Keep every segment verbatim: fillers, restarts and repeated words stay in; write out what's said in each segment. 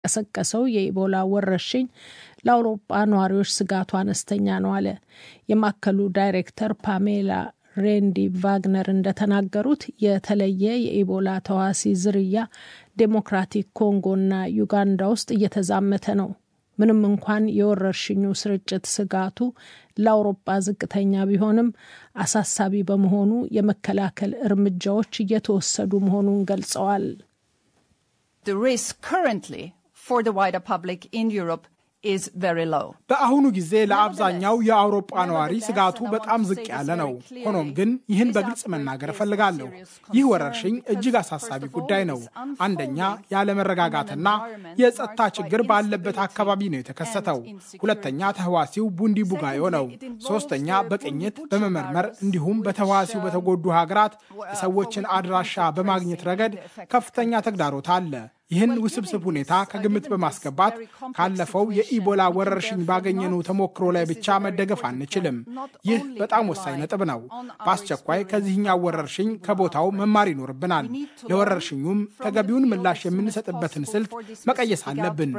ቀሰቀሰው የኢቦላ ወረርሽኝ ለአውሮፓ ነዋሪዎች ስጋቱ አነስተኛ ነው አለ። የማከሉ ዳይሬክተር ፓሜላ ሬንዲ ቫግነር እንደተናገሩት የተለየ የኢቦላ ተዋሲ ዝርያ ዴሞክራቲክ ኮንጎና ዩጋንዳ ውስጥ እየተዛመተ ነው። ምንም እንኳን የወረርሽኙ ስርጭት ስጋቱ ለአውሮፓ ዝቅተኛ ቢሆንም አሳሳቢ በመሆኑ የመከላከል እርምጃዎች እየተወሰዱ መሆኑን ገልጸዋል። The risk currently for the wider public in Europe is very low. በአሁኑ ጊዜ ለአብዛኛው የአውሮፓ ነዋሪ ስጋቱ በጣም ዝቅ ያለ ነው። ሆኖም ግን ይህን በግልጽ መናገር እፈልጋለሁ። ይህ ወረርሽኝ እጅግ አሳሳቢ ጉዳይ ነው። አንደኛ ያለ መረጋጋትና የጸጥታ ችግር ባለበት አካባቢ ነው የተከሰተው። ሁለተኛ ተህዋሲው ቡንዲ ቡጋዮ ነው። ሶስተኛ በቅኝት በመመርመር እንዲሁም በተህዋሲው በተጎዱ ሀገራት የሰዎችን አድራሻ በማግኘት ረገድ ከፍተኛ ተግዳሮት አለ። ይህን ውስብስብ ሁኔታ ከግምት በማስገባት ካለፈው የኢቦላ ወረርሽኝ ባገኘነው ተሞክሮ ላይ ብቻ መደገፍ አንችልም። ይህ በጣም ወሳኝ ነጥብ ነው። በአስቸኳይ ከዚህኛው ወረርሽኝ ከቦታው መማር ይኖርብናል። ለወረርሽኙም ተገቢውን ምላሽ የምንሰጥበትን ስልት መቀየስ አለብን።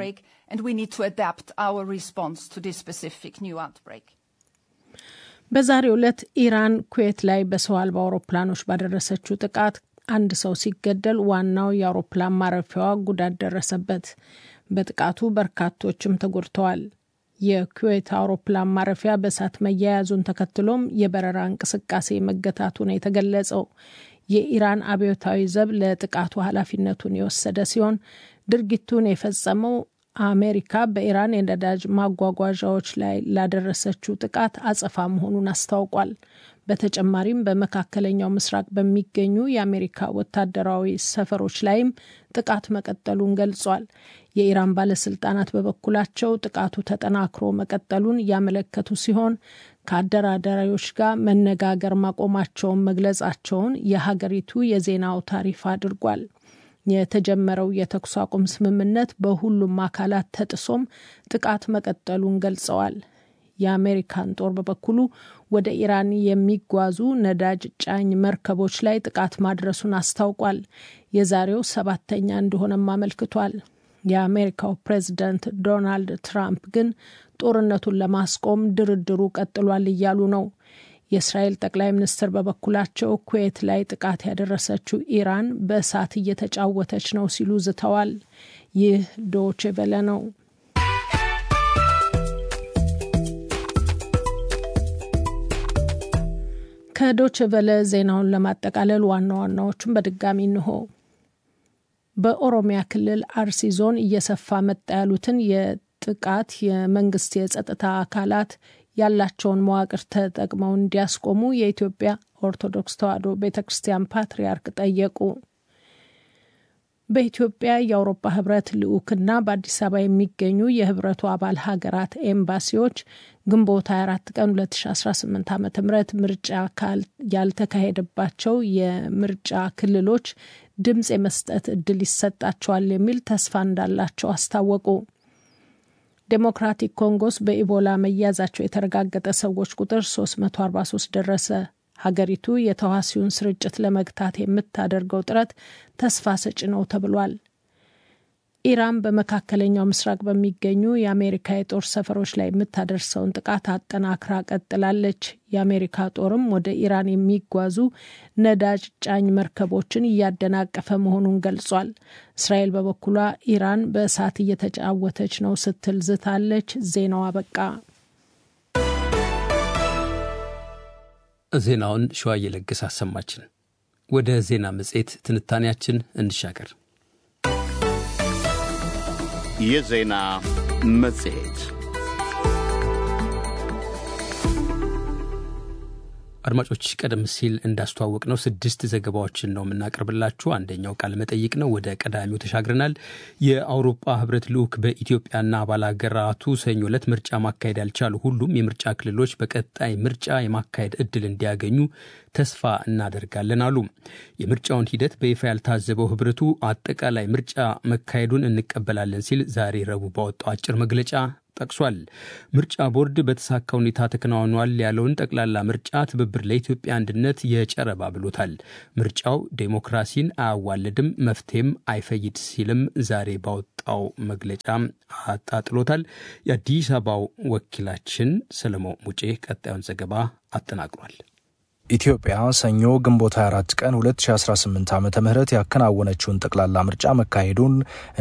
በዛሬው ዕለት ኢራን ኩዌት ላይ በሰው አልባ አውሮፕላኖች ባደረሰችው ጥቃት አንድ ሰው ሲገደል ዋናው የአውሮፕላን ማረፊያዋ ጉዳት ደረሰበት። በጥቃቱ በርካቶችም ተጎድተዋል። የኩዌት አውሮፕላን ማረፊያ በእሳት መያያዙን ተከትሎም የበረራ እንቅስቃሴ መገታቱ ነው የተገለጸው። የኢራን አብዮታዊ ዘብ ለጥቃቱ ኃላፊነቱን የወሰደ ሲሆን ድርጊቱን የፈጸመው አሜሪካ በኢራን የነዳጅ ማጓጓዣዎች ላይ ላደረሰችው ጥቃት አጸፋ መሆኑን አስታውቋል። በተጨማሪም በመካከለኛው ምስራቅ በሚገኙ የአሜሪካ ወታደራዊ ሰፈሮች ላይም ጥቃት መቀጠሉን ገልጿል። የኢራን ባለስልጣናት በበኩላቸው ጥቃቱ ተጠናክሮ መቀጠሉን ያመለከቱ ሲሆን ከአደራዳሪዎች ጋር መነጋገር ማቆማቸውን መግለጻቸውን የሀገሪቱ የዜና አውታር ይፋ አድርጓል። የተጀመረው የተኩስ አቁም ስምምነት በሁሉም አካላት ተጥሶም ጥቃት መቀጠሉን ገልጸዋል። የአሜሪካን ጦር በበኩሉ ወደ ኢራን የሚጓዙ ነዳጅ ጫኝ መርከቦች ላይ ጥቃት ማድረሱን አስታውቋል። የዛሬው ሰባተኛ እንደሆነም አመልክቷል። የአሜሪካው ፕሬዝዳንት ዶናልድ ትራምፕ ግን ጦርነቱን ለማስቆም ድርድሩ ቀጥሏል እያሉ ነው። የእስራኤል ጠቅላይ ሚኒስትር በበኩላቸው ኩዌት ላይ ጥቃት ያደረሰችው ኢራን በእሳት እየተጫወተች ነው ሲሉ ዝተዋል። ይህ ዶቼ ቬለ ነው። ከዶቼ ቬለ ዜናውን ለማጠቃለል ዋና ዋናዎቹን በድጋሚ እንሆ። በኦሮሚያ ክልል አርሲ ዞን እየሰፋ መጣ ያሉትን የጥቃት የመንግስት የጸጥታ አካላት ያላቸውን መዋቅር ተጠቅመው እንዲያስቆሙ የኢትዮጵያ ኦርቶዶክስ ተዋሕዶ ቤተክርስቲያን ፓትርያርክ ጠየቁ። በኢትዮጵያ የአውሮፓ ህብረት ልዑክና በአዲስ አበባ የሚገኙ የህብረቱ አባል ሀገራት ኤምባሲዎች ግንቦት ሃያ አራት ቀን ሁለት ሺህ አስራ ስምንት ዓ.ም ምርጫ ያልተካሄደባቸው የምርጫ ክልሎች ድምጽ የመስጠት እድል ይሰጣቸዋል የሚል ተስፋ እንዳላቸው አስታወቁ። ዴሞክራቲክ ኮንጎስ በኢቦላ መያዛቸው የተረጋገጠ ሰዎች ቁጥር ሶስት መቶ አርባ ሶስት ደረሰ። ሀገሪቱ የተዋሲውን ስርጭት ለመግታት የምታደርገው ጥረት ተስፋ ሰጪ ነው ተብሏል። ኢራን በመካከለኛው ምስራቅ በሚገኙ የአሜሪካ የጦር ሰፈሮች ላይ የምታደርሰውን ጥቃት አጠናክራ ቀጥላለች። የአሜሪካ ጦርም ወደ ኢራን የሚጓዙ ነዳጅ ጫኝ መርከቦችን እያደናቀፈ መሆኑን ገልጿል። እስራኤል በበኩሏ ኢራን በእሳት እየተጫወተች ነው ስትል ዝታለች። ዜናው አበቃ። ዜናውን ሸዋዬ ለገሰ አሰማችን። ወደ ዜና መጽሔት ትንታኔያችን እንሻገር። የዜና መጽሔት አድማጮች ቀደም ሲል እንዳስተዋወቅ ነው ስድስት ዘገባዎችን ነው የምናቀርብላችሁ። አንደኛው ቃለ መጠይቅ ነው። ወደ ቀዳሚው ተሻግረናል። የአውሮፓ ህብረት ልዑክ በኢትዮጵያና አባል ሀገራቱ ሰኞ ዕለት ምርጫ ማካሄድ ያልቻሉ ሁሉም የምርጫ ክልሎች በቀጣይ ምርጫ የማካሄድ እድል እንዲያገኙ ተስፋ እናደርጋለን አሉ። የምርጫውን ሂደት በይፋ ያልታዘበው ህብረቱ አጠቃላይ ምርጫ መካሄዱን እንቀበላለን ሲል ዛሬ ረቡዕ ባወጣው አጭር መግለጫ ጠቅሷል። ምርጫ ቦርድ በተሳካ ሁኔታ ተከናውኗል ያለውን ጠቅላላ ምርጫ ትብብር ለኢትዮጵያ አንድነት የጨረባ ብሎታል። ምርጫው ዴሞክራሲን አያዋልድም፣ መፍትሄም አይፈይድ ሲልም ዛሬ ባወጣው ያወጣው መግለጫ አጣጥሎታል። የአዲስ አበባው ወኪላችን ሰለሞን ሙጬ ቀጣዩን ዘገባ አጠናቅሯል። ኢትዮጵያ ሰኞ ግንቦት ሃያ አራት ቀን ሁለት ሺህ አስራ ስምንት ዓመተ ምህረት ያከናወነችውን ጠቅላላ ምርጫ መካሄዱን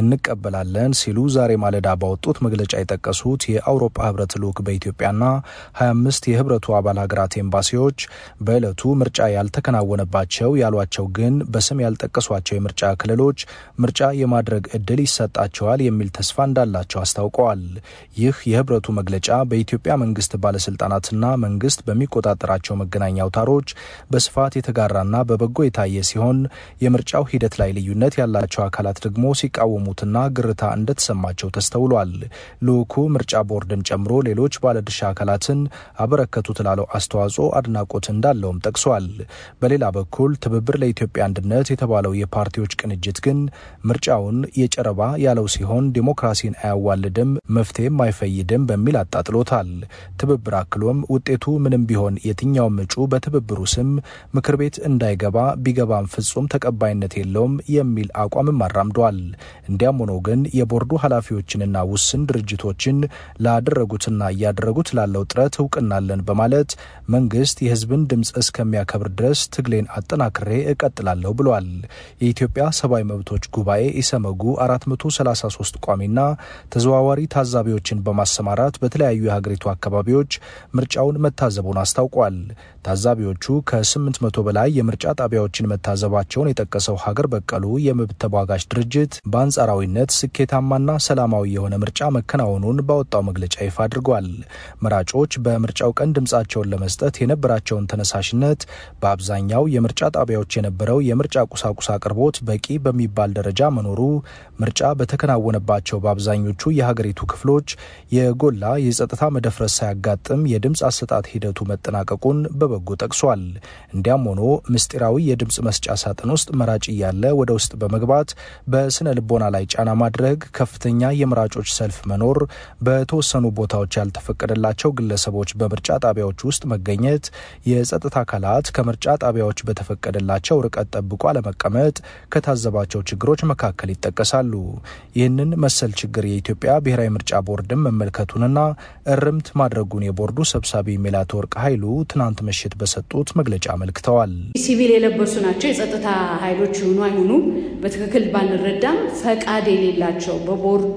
እንቀበላለን ሲሉ ዛሬ ማለዳ ባወጡት መግለጫ የጠቀሱት የአውሮፓ ህብረት ልዑክ በኢትዮጵያና ሀያ አምስት የህብረቱ አባል ሀገራት ኤምባሲዎች በዕለቱ ምርጫ ያልተከናወነባቸው ያሏቸው ግን በስም ያልጠቀሷቸው የምርጫ ክልሎች ምርጫ የማድረግ እድል ይሰጣቸዋል የሚል ተስፋ እንዳላቸው አስታውቀዋል። ይህ የህብረቱ መግለጫ በኢትዮጵያ መንግስት ባለስልጣናትና መንግስት በሚቆጣጠራቸው መገናኛ አውታሮች በስፋት የተጋራና በበጎ የታየ ሲሆን የምርጫው ሂደት ላይ ልዩነት ያላቸው አካላት ደግሞ ሲቃወሙትና ግርታ እንደተሰማቸው ተስተውሏል። ልዑኩ ምርጫ ቦርድን ጨምሮ ሌሎች ባለድርሻ አካላትን አበረከቱት ላለው አስተዋጽኦ አድናቆት እንዳለውም ጠቅሷል። በሌላ በኩል ትብብር ለኢትዮጵያ አንድነት የተባለው የፓርቲዎች ቅንጅት ግን ምርጫውን የጨረባ ያለው ሲሆን ዲሞክራሲን አያዋልድም፣ መፍትሄም አይፈይድም በሚል አጣጥሎታል። ትብብር አክሎም ውጤቱ ምንም ቢሆን የትኛውም እጩ በትብብሩ ስም ምክር ቤት እንዳይገባ ቢገባም ፍጹም ተቀባይነት የለውም የሚል አቋምም አራምዷል። እንዲያም ሆኖ ግን የቦርዱ ኃላፊዎችንና ውስን ድርጅቶችን ላደረጉትና እያደረጉት ላለው ጥረት እውቅናለን በማለት መንግስት የህዝብን ድምፅ እስከሚያከብር ድረስ ትግሌን አጠናክሬ እቀጥላለሁ ብሏል። የኢትዮጵያ ሰብአዊ መብቶች ጉባኤ ኢሰመጉ አራት መቶ ሰላሳ ሶስት ቋሚና ተዘዋዋሪ ታዛቢዎችን በማሰማራት በተለያዩ የሀገሪቱ አካባቢዎች ምርጫውን መታዘቡን አስታውቋል። ታዛቢዎቹ ከስምንት መቶ በላይ የምርጫ ጣቢያዎችን መታዘባቸውን የጠቀሰው ሀገር በቀሉ የመብት ተሟጋች ድርጅት በአንጻራዊነት ስኬታማና ሰላማዊ የሆነ ምርጫ መከናወኑን ባወጣው መግለጫ ይፋ አድርጓል። መራጮች በምርጫው ቀን ድምጻቸውን ለመስጠት የነበራቸውን ተነሳሽነት፣ በአብዛኛው የምርጫ ጣቢያዎች የነበረው የምርጫ ቁሳቁስ አቅርቦት በቂ በሚባል ደረጃ መኖሩ፣ ምርጫ በተከናወነባቸው በአብዛኞቹ የሀገሪቱ ክፍሎች የጎላ የጸጥታ መደፍረስ ሳያጋጥም የድምጽ አሰጣጥ ሂደቱ መጠናቀቁን በበጎ ጠቅሷል። እንዲያም ሆኖ ምስጢራዊ የድምጽ መስጫ ሳጥን ውስጥ መራጭ እያለ ወደ ውስጥ በመግባት በስነ ልቦና ላይ ጫና ማድረግ፣ ከፍተኛ የመራጮች ሰልፍ መኖር፣ በተወሰኑ ቦታዎች ያልተፈቀደላቸው ግለሰቦች በምርጫ ጣቢያዎች ውስጥ መገኘት፣ የጸጥታ አካላት ከምርጫ ጣቢያዎች በተፈቀደላቸው ርቀት ጠብቆ አለመቀመጥ ከታዘባቸው ችግሮች መካከል ይጠቀሳሉ። ይህንን መሰል ችግር የኢትዮጵያ ብሔራዊ ምርጫ ቦርድን መመልከቱንና እርምት ማድረጉን የቦርዱ ሰብሳቢ ሜላትወርቅ ኃይሉ ትናንት ምሽት በሰጡት መግለጫ አመልክተዋል። ሲቪል የለበሱ ናቸው የጸጥታ ኃይሎች ይሁኑ አይሁኑ በትክክል ባንረዳም ፈቃድ የሌላቸው በቦርዱ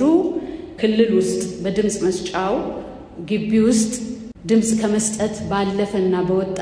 ክልል ውስጥ በድምጽ መስጫው ግቢ ውስጥ ድምጽ ከመስጠት ባለፈና በወጣ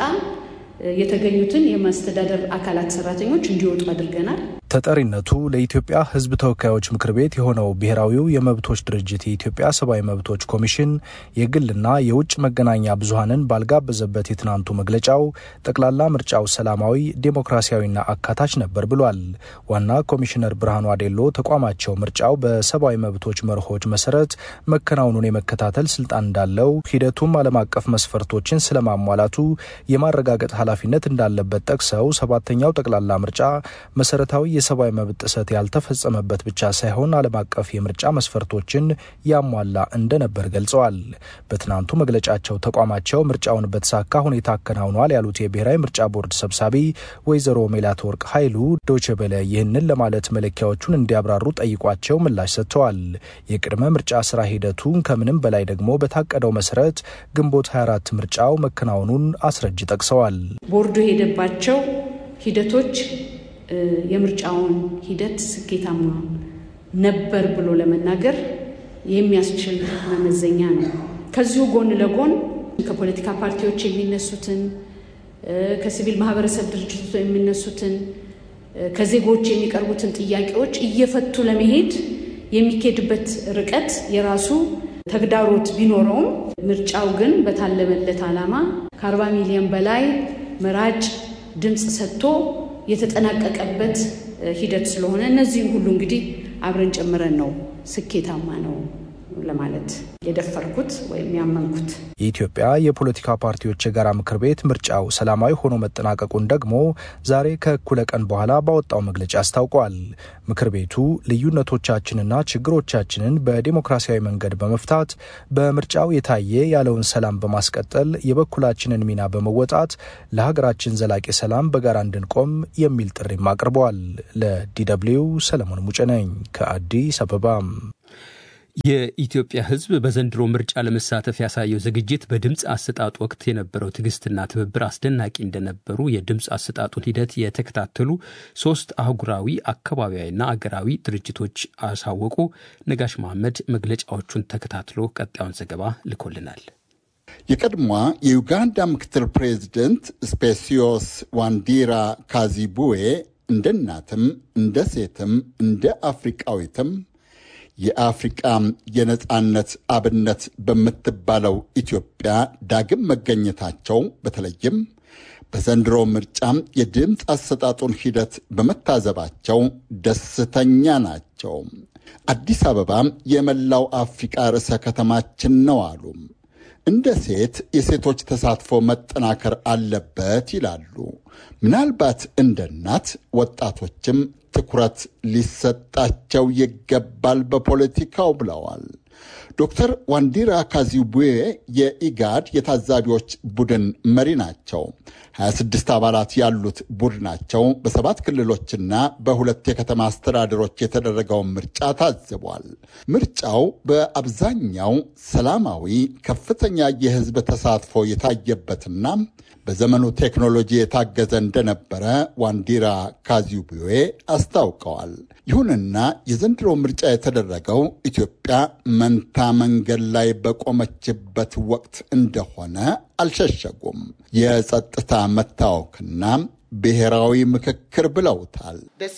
የተገኙትን የማስተዳደር አካላት ሰራተኞች እንዲወጡ አድርገናል። ተጠሪነቱ ለኢትዮጵያ ሕዝብ ተወካዮች ምክር ቤት የሆነው ብሔራዊው የመብቶች ድርጅት የኢትዮጵያ ሰብአዊ መብቶች ኮሚሽን የግልና የውጭ መገናኛ ብዙሃንን ባልጋበዘበት የትናንቱ መግለጫው ጠቅላላ ምርጫው ሰላማዊ፣ ዴሞክራሲያዊና አካታች ነበር ብሏል። ዋና ኮሚሽነር ብርሃኑ አዴሎ ተቋማቸው ምርጫው በሰብአዊ መብቶች መርሆች መሰረት መከናወኑን የመከታተል ስልጣን እንዳለው፣ ሂደቱም ዓለም አቀፍ መስፈርቶችን ስለማሟላቱ የማረጋገጥ ኃላፊነት እንዳለበት ጠቅሰው ሰባተኛው ጠቅላላ ምርጫ መሰረታዊ የሰብአዊ መብት ጥሰት ያልተፈጸመበት ብቻ ሳይሆን ዓለም አቀፍ የምርጫ መስፈርቶችን ያሟላ እንደነበር ገልጸዋል። በትናንቱ መግለጫቸው ተቋማቸው ምርጫውን በተሳካ ሁኔታ አከናውኗል ያሉት የብሔራዊ ምርጫ ቦርድ ሰብሳቢ ወይዘሮ ሜላትወርቅ ኃይሉ ዶይቼ ቬለ ይህንን ለማለት መለኪያዎቹን እንዲያብራሩ ጠይቋቸው ምላሽ ሰጥተዋል። የቅድመ ምርጫ ስራ ሂደቱን ከምንም በላይ ደግሞ በታቀደው መሰረት ግንቦት ሃያ አራት ምርጫው መከናወኑን አስረጅ ጠቅሰዋል። ቦርዱ ሄደባቸው ሂደቶች የምርጫውን ሂደት ስኬታማ ነበር ብሎ ለመናገር የሚያስችል መመዘኛ ነው። ከዚሁ ጎን ለጎን ከፖለቲካ ፓርቲዎች የሚነሱትን ከሲቪል ማህበረሰብ ድርጅቶች የሚነሱትን ከዜጎች የሚቀርቡትን ጥያቄዎች እየፈቱ ለመሄድ የሚኬድበት ርቀት የራሱ ተግዳሮት ቢኖረውም ምርጫው ግን በታለመለት ዓላማ ከአርባ ሚሊዮን በላይ መራጭ ድምጽ ሰጥቶ የተጠናቀቀበት ሂደት ስለሆነ እነዚህ ሁሉ እንግዲህ አብረን ጨምረን ነው ስኬታማ ነው ለማለት የደፈርኩት ወይም ያመንኩት። የኢትዮጵያ የፖለቲካ ፓርቲዎች የጋራ ምክር ቤት ምርጫው ሰላማዊ ሆኖ መጠናቀቁን ደግሞ ዛሬ ከእኩለ ቀን በኋላ ባወጣው መግለጫ አስታውቋል። ምክር ቤቱ ልዩነቶቻችንና ችግሮቻችንን በዲሞክራሲያዊ መንገድ በመፍታት በምርጫው የታየ ያለውን ሰላም በማስቀጠል የበኩላችንን ሚና በመወጣት ለሀገራችን ዘላቂ ሰላም በጋራ እንድንቆም የሚል ጥሪም አቅርበዋል። ለዲ ደብልዩ ሰለሞን ሙጬ ነኝ ከአዲስ አበባ። የኢትዮጵያ ሕዝብ በዘንድሮ ምርጫ ለመሳተፍ ያሳየው ዝግጅት በድምፅ አሰጣጥ ወቅት የነበረው ትዕግስትና ትብብር አስደናቂ እንደነበሩ የድምፅ አሰጣጡን ሂደት የተከታተሉ ሶስት አህጉራዊ አካባቢያዊና አገራዊ ድርጅቶች አሳወቁ። ነጋሽ መሐመድ መግለጫዎቹን ተከታትሎ ቀጣዩን ዘገባ ልኮልናል። የቀድሞዋ የዩጋንዳ ምክትል ፕሬዝደንት ስፔሲዮስ ዋንዲራ ካዚቡዌ እንደ እናትም እንደ ሴትም እንደ አፍሪቃዊትም የአፍሪቃ የነጻነት አብነት በምትባለው ኢትዮጵያ ዳግም መገኘታቸው በተለይም በዘንድሮ ምርጫ የድምፅ አሰጣጡን ሂደት በመታዘባቸው ደስተኛ ናቸው። አዲስ አበባ የመላው አፍሪቃ ርዕሰ ከተማችን ነው አሉ። እንደ ሴት የሴቶች ተሳትፎ መጠናከር አለበት ይላሉ። ምናልባት እንደ እናት ወጣቶችም ትኩረት ሊሰጣቸው ይገባል በፖለቲካው ብለዋል። ዶክተር ዋንዲራ ካዚቡዌ የኢጋድ የታዛቢዎች ቡድን መሪ ናቸው። ሀያ ስድስት አባላት ያሉት ቡድናቸው በሰባት ክልሎችና በሁለት የከተማ አስተዳደሮች የተደረገውን ምርጫ ታዝቧል። ምርጫው በአብዛኛው ሰላማዊ፣ ከፍተኛ የህዝብ ተሳትፎ የታየበትና በዘመኑ ቴክኖሎጂ የታገዘ እንደነበረ ዋንዲራ ካዚቡዌ አስታውቀዋል። ይሁንና የዘንድሮ ምርጫ የተደረገው ኢትዮጵያ መንታ መንገድ ላይ በቆመችበት ወቅት እንደሆነ አልሸሸጉም። የጸጥታ መታወክና ብሔራዊ ምክክር ብለውታል።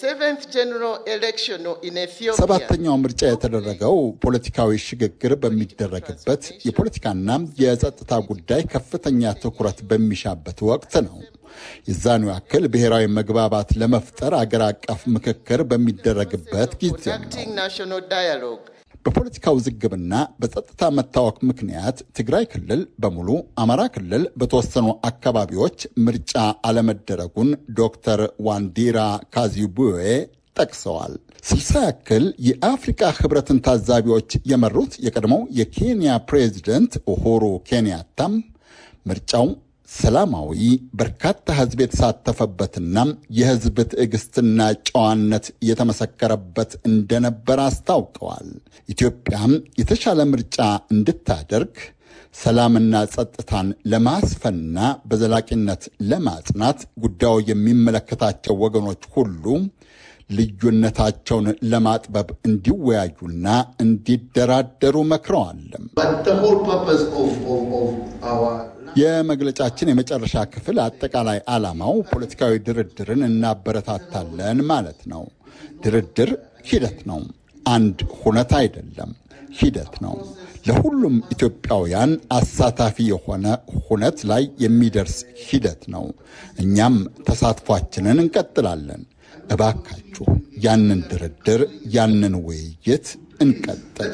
ሰባተኛው ምርጫ የተደረገው ፖለቲካዊ ሽግግር በሚደረግበት የፖለቲካና የጸጥታ ጉዳይ ከፍተኛ ትኩረት በሚሻበት ወቅት ነው። የዛኑ ያክል ብሔራዊ መግባባት ለመፍጠር አገር አቀፍ ምክክር በሚደረግበት ጊዜ ነው። በፖለቲካው ውዝግብና በጸጥታ መታወክ ምክንያት ትግራይ ክልል በሙሉ፣ አማራ ክልል በተወሰኑ አካባቢዎች ምርጫ አለመደረጉን ዶክተር ዋንዲራ ካዚቡዌ ጠቅሰዋል። ስልሳ ያክል የአፍሪካ ህብረትን ታዛቢዎች የመሩት የቀድሞው የኬንያ ፕሬዚደንት ኡሁሩ ኬንያታም ምርጫው ሰላማዊ፣ በርካታ ህዝብ የተሳተፈበትና የህዝብ ትዕግስትና ጨዋነት የተመሰከረበት እንደነበር አስታውቀዋል። ኢትዮጵያም የተሻለ ምርጫ እንድታደርግ ሰላምና ጸጥታን ለማስፈንና በዘላቂነት ለማጽናት ጉዳዩ የሚመለከታቸው ወገኖች ሁሉ ልዩነታቸውን ለማጥበብ እንዲወያዩና እንዲደራደሩ መክረዋል። የመግለጫችን የመጨረሻ ክፍል አጠቃላይ ዓላማው ፖለቲካዊ ድርድርን እናበረታታለን ማለት ነው። ድርድር ሂደት ነው፣ አንድ ሁነት አይደለም፣ ሂደት ነው። ለሁሉም ኢትዮጵያውያን አሳታፊ የሆነ ሁነት ላይ የሚደርስ ሂደት ነው። እኛም ተሳትፏችንን እንቀጥላለን። እባካችሁ ያንን ድርድር፣ ያንን ውይይት እንቀጥል።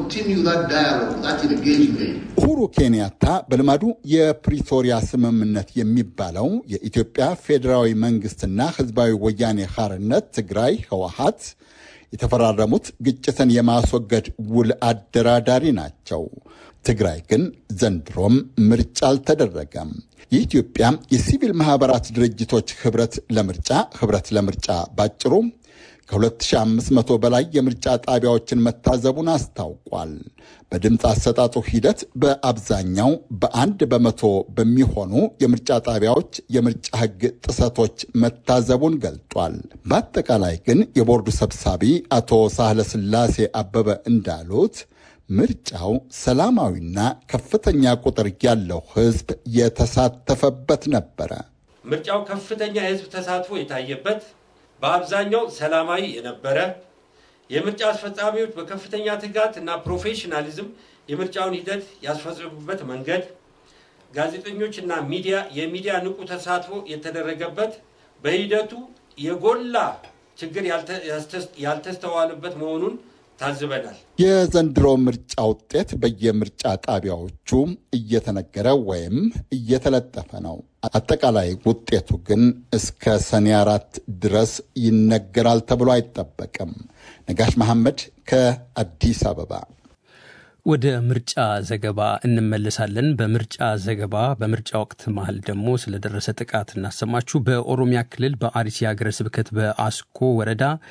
ኡሁሩ ኬንያታ በልማዱ የፕሪቶሪያ ስምምነት የሚባለው የኢትዮጵያ ፌዴራዊ መንግስትና ህዝባዊ ወያኔ ሓርነት ትግራይ ህወሓት የተፈራረሙት ግጭትን የማስወገድ ውል አደራዳሪ ናቸው። ትግራይ ግን ዘንድሮም ምርጫ አልተደረገም። የኢትዮጵያ የሲቪል ማህበራት ድርጅቶች ህብረት ለምርጫ ህብረት ለምርጫ ባጭሩ ከሁለት ሺህ አምስት መቶ በላይ የምርጫ ጣቢያዎችን መታዘቡን አስታውቋል። በድምፅ አሰጣጡ ሂደት በአብዛኛው በአንድ በመቶ በሚሆኑ የምርጫ ጣቢያዎች የምርጫ ህግ ጥሰቶች መታዘቡን ገልጧል። በአጠቃላይ ግን የቦርዱ ሰብሳቢ አቶ ሳህለ ስላሴ አበበ እንዳሉት ምርጫው ሰላማዊና ከፍተኛ ቁጥር ያለው ህዝብ የተሳተፈበት ነበረ። ምርጫው ከፍተኛ የህዝብ ተሳትፎ የታየበት፣ በአብዛኛው ሰላማዊ የነበረ፣ የምርጫ አስፈጻሚዎች በከፍተኛ ትጋት እና ፕሮፌሽናሊዝም የምርጫውን ሂደት ያስፈጸሙበት መንገድ፣ ጋዜጠኞች እና ሚዲያ የሚዲያ ንቁ ተሳትፎ የተደረገበት፣ በሂደቱ የጎላ ችግር ያልተስተዋለበት መሆኑን ታዝበናል። የዘንድሮ ምርጫ ውጤት በየምርጫ ጣቢያዎቹ እየተነገረ ወይም እየተለጠፈ ነው። አጠቃላይ ውጤቱ ግን እስከ ሰኔ አራት ድረስ ይነገራል ተብሎ አይጠበቅም። ነጋሽ መሐመድ ከአዲስ አበባ። ወደ ምርጫ ዘገባ እንመለሳለን። በምርጫ ዘገባ በምርጫ ወቅት መሀል ደግሞ ስለደረሰ ጥቃት እናሰማችሁ። በኦሮሚያ ክልል በአርሲ ሀገረ ስብከት በአስኮ ወረዳ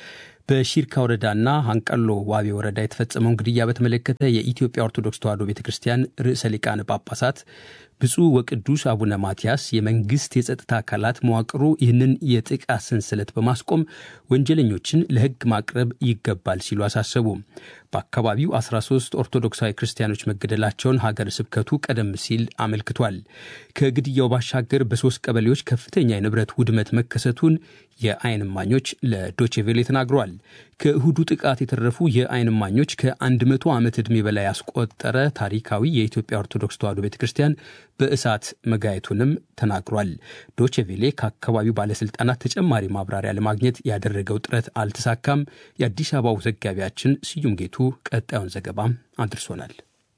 በሺርካ ወረዳና አንቀሎ ዋቤ ወረዳ የተፈጸመውን ግድያ በተመለከተ የኢትዮጵያ ኦርቶዶክስ ተዋሕዶ ቤተክርስቲያን ርዕሰ ሊቃነ ጳጳሳት ብፁዕ ወቅዱስ አቡነ ማትያስ የመንግስት የጸጥታ አካላት መዋቅሩ ይህንን የጥቃት ሰንሰለት በማስቆም ወንጀለኞችን ለሕግ ማቅረብ ይገባል ሲሉ አሳሰቡ። በአካባቢው አስራ ሶስት ኦርቶዶክሳዊ ክርስቲያኖች መገደላቸውን ሀገረ ስብከቱ ቀደም ሲል አመልክቷል። ከግድያው ባሻገር በሶስት ቀበሌዎች ከፍተኛ የንብረት ውድመት መከሰቱን የዓይን እማኞች ለዶቼ ቬለ ተናግረዋል። ከእሁዱ ጥቃት የተረፉ የዓይን እማኞች ከአንድ መቶ ዓመት ዕድሜ በላይ ያስቆጠረ ታሪካዊ የኢትዮጵያ ኦርቶዶክስ ተዋሕዶ ቤተክርስቲያን በእሳት መጋየቱንም ተናግሯል። ዶቼ ቬለ ከአካባቢው ባለስልጣናት ተጨማሪ ማብራሪያ ለማግኘት ያደረገው ጥረት አልተሳካም። የአዲስ አበባው ዘጋቢያችን ስዩም ጌቱ ቀጣዩን ዘገባ አድርሶናል።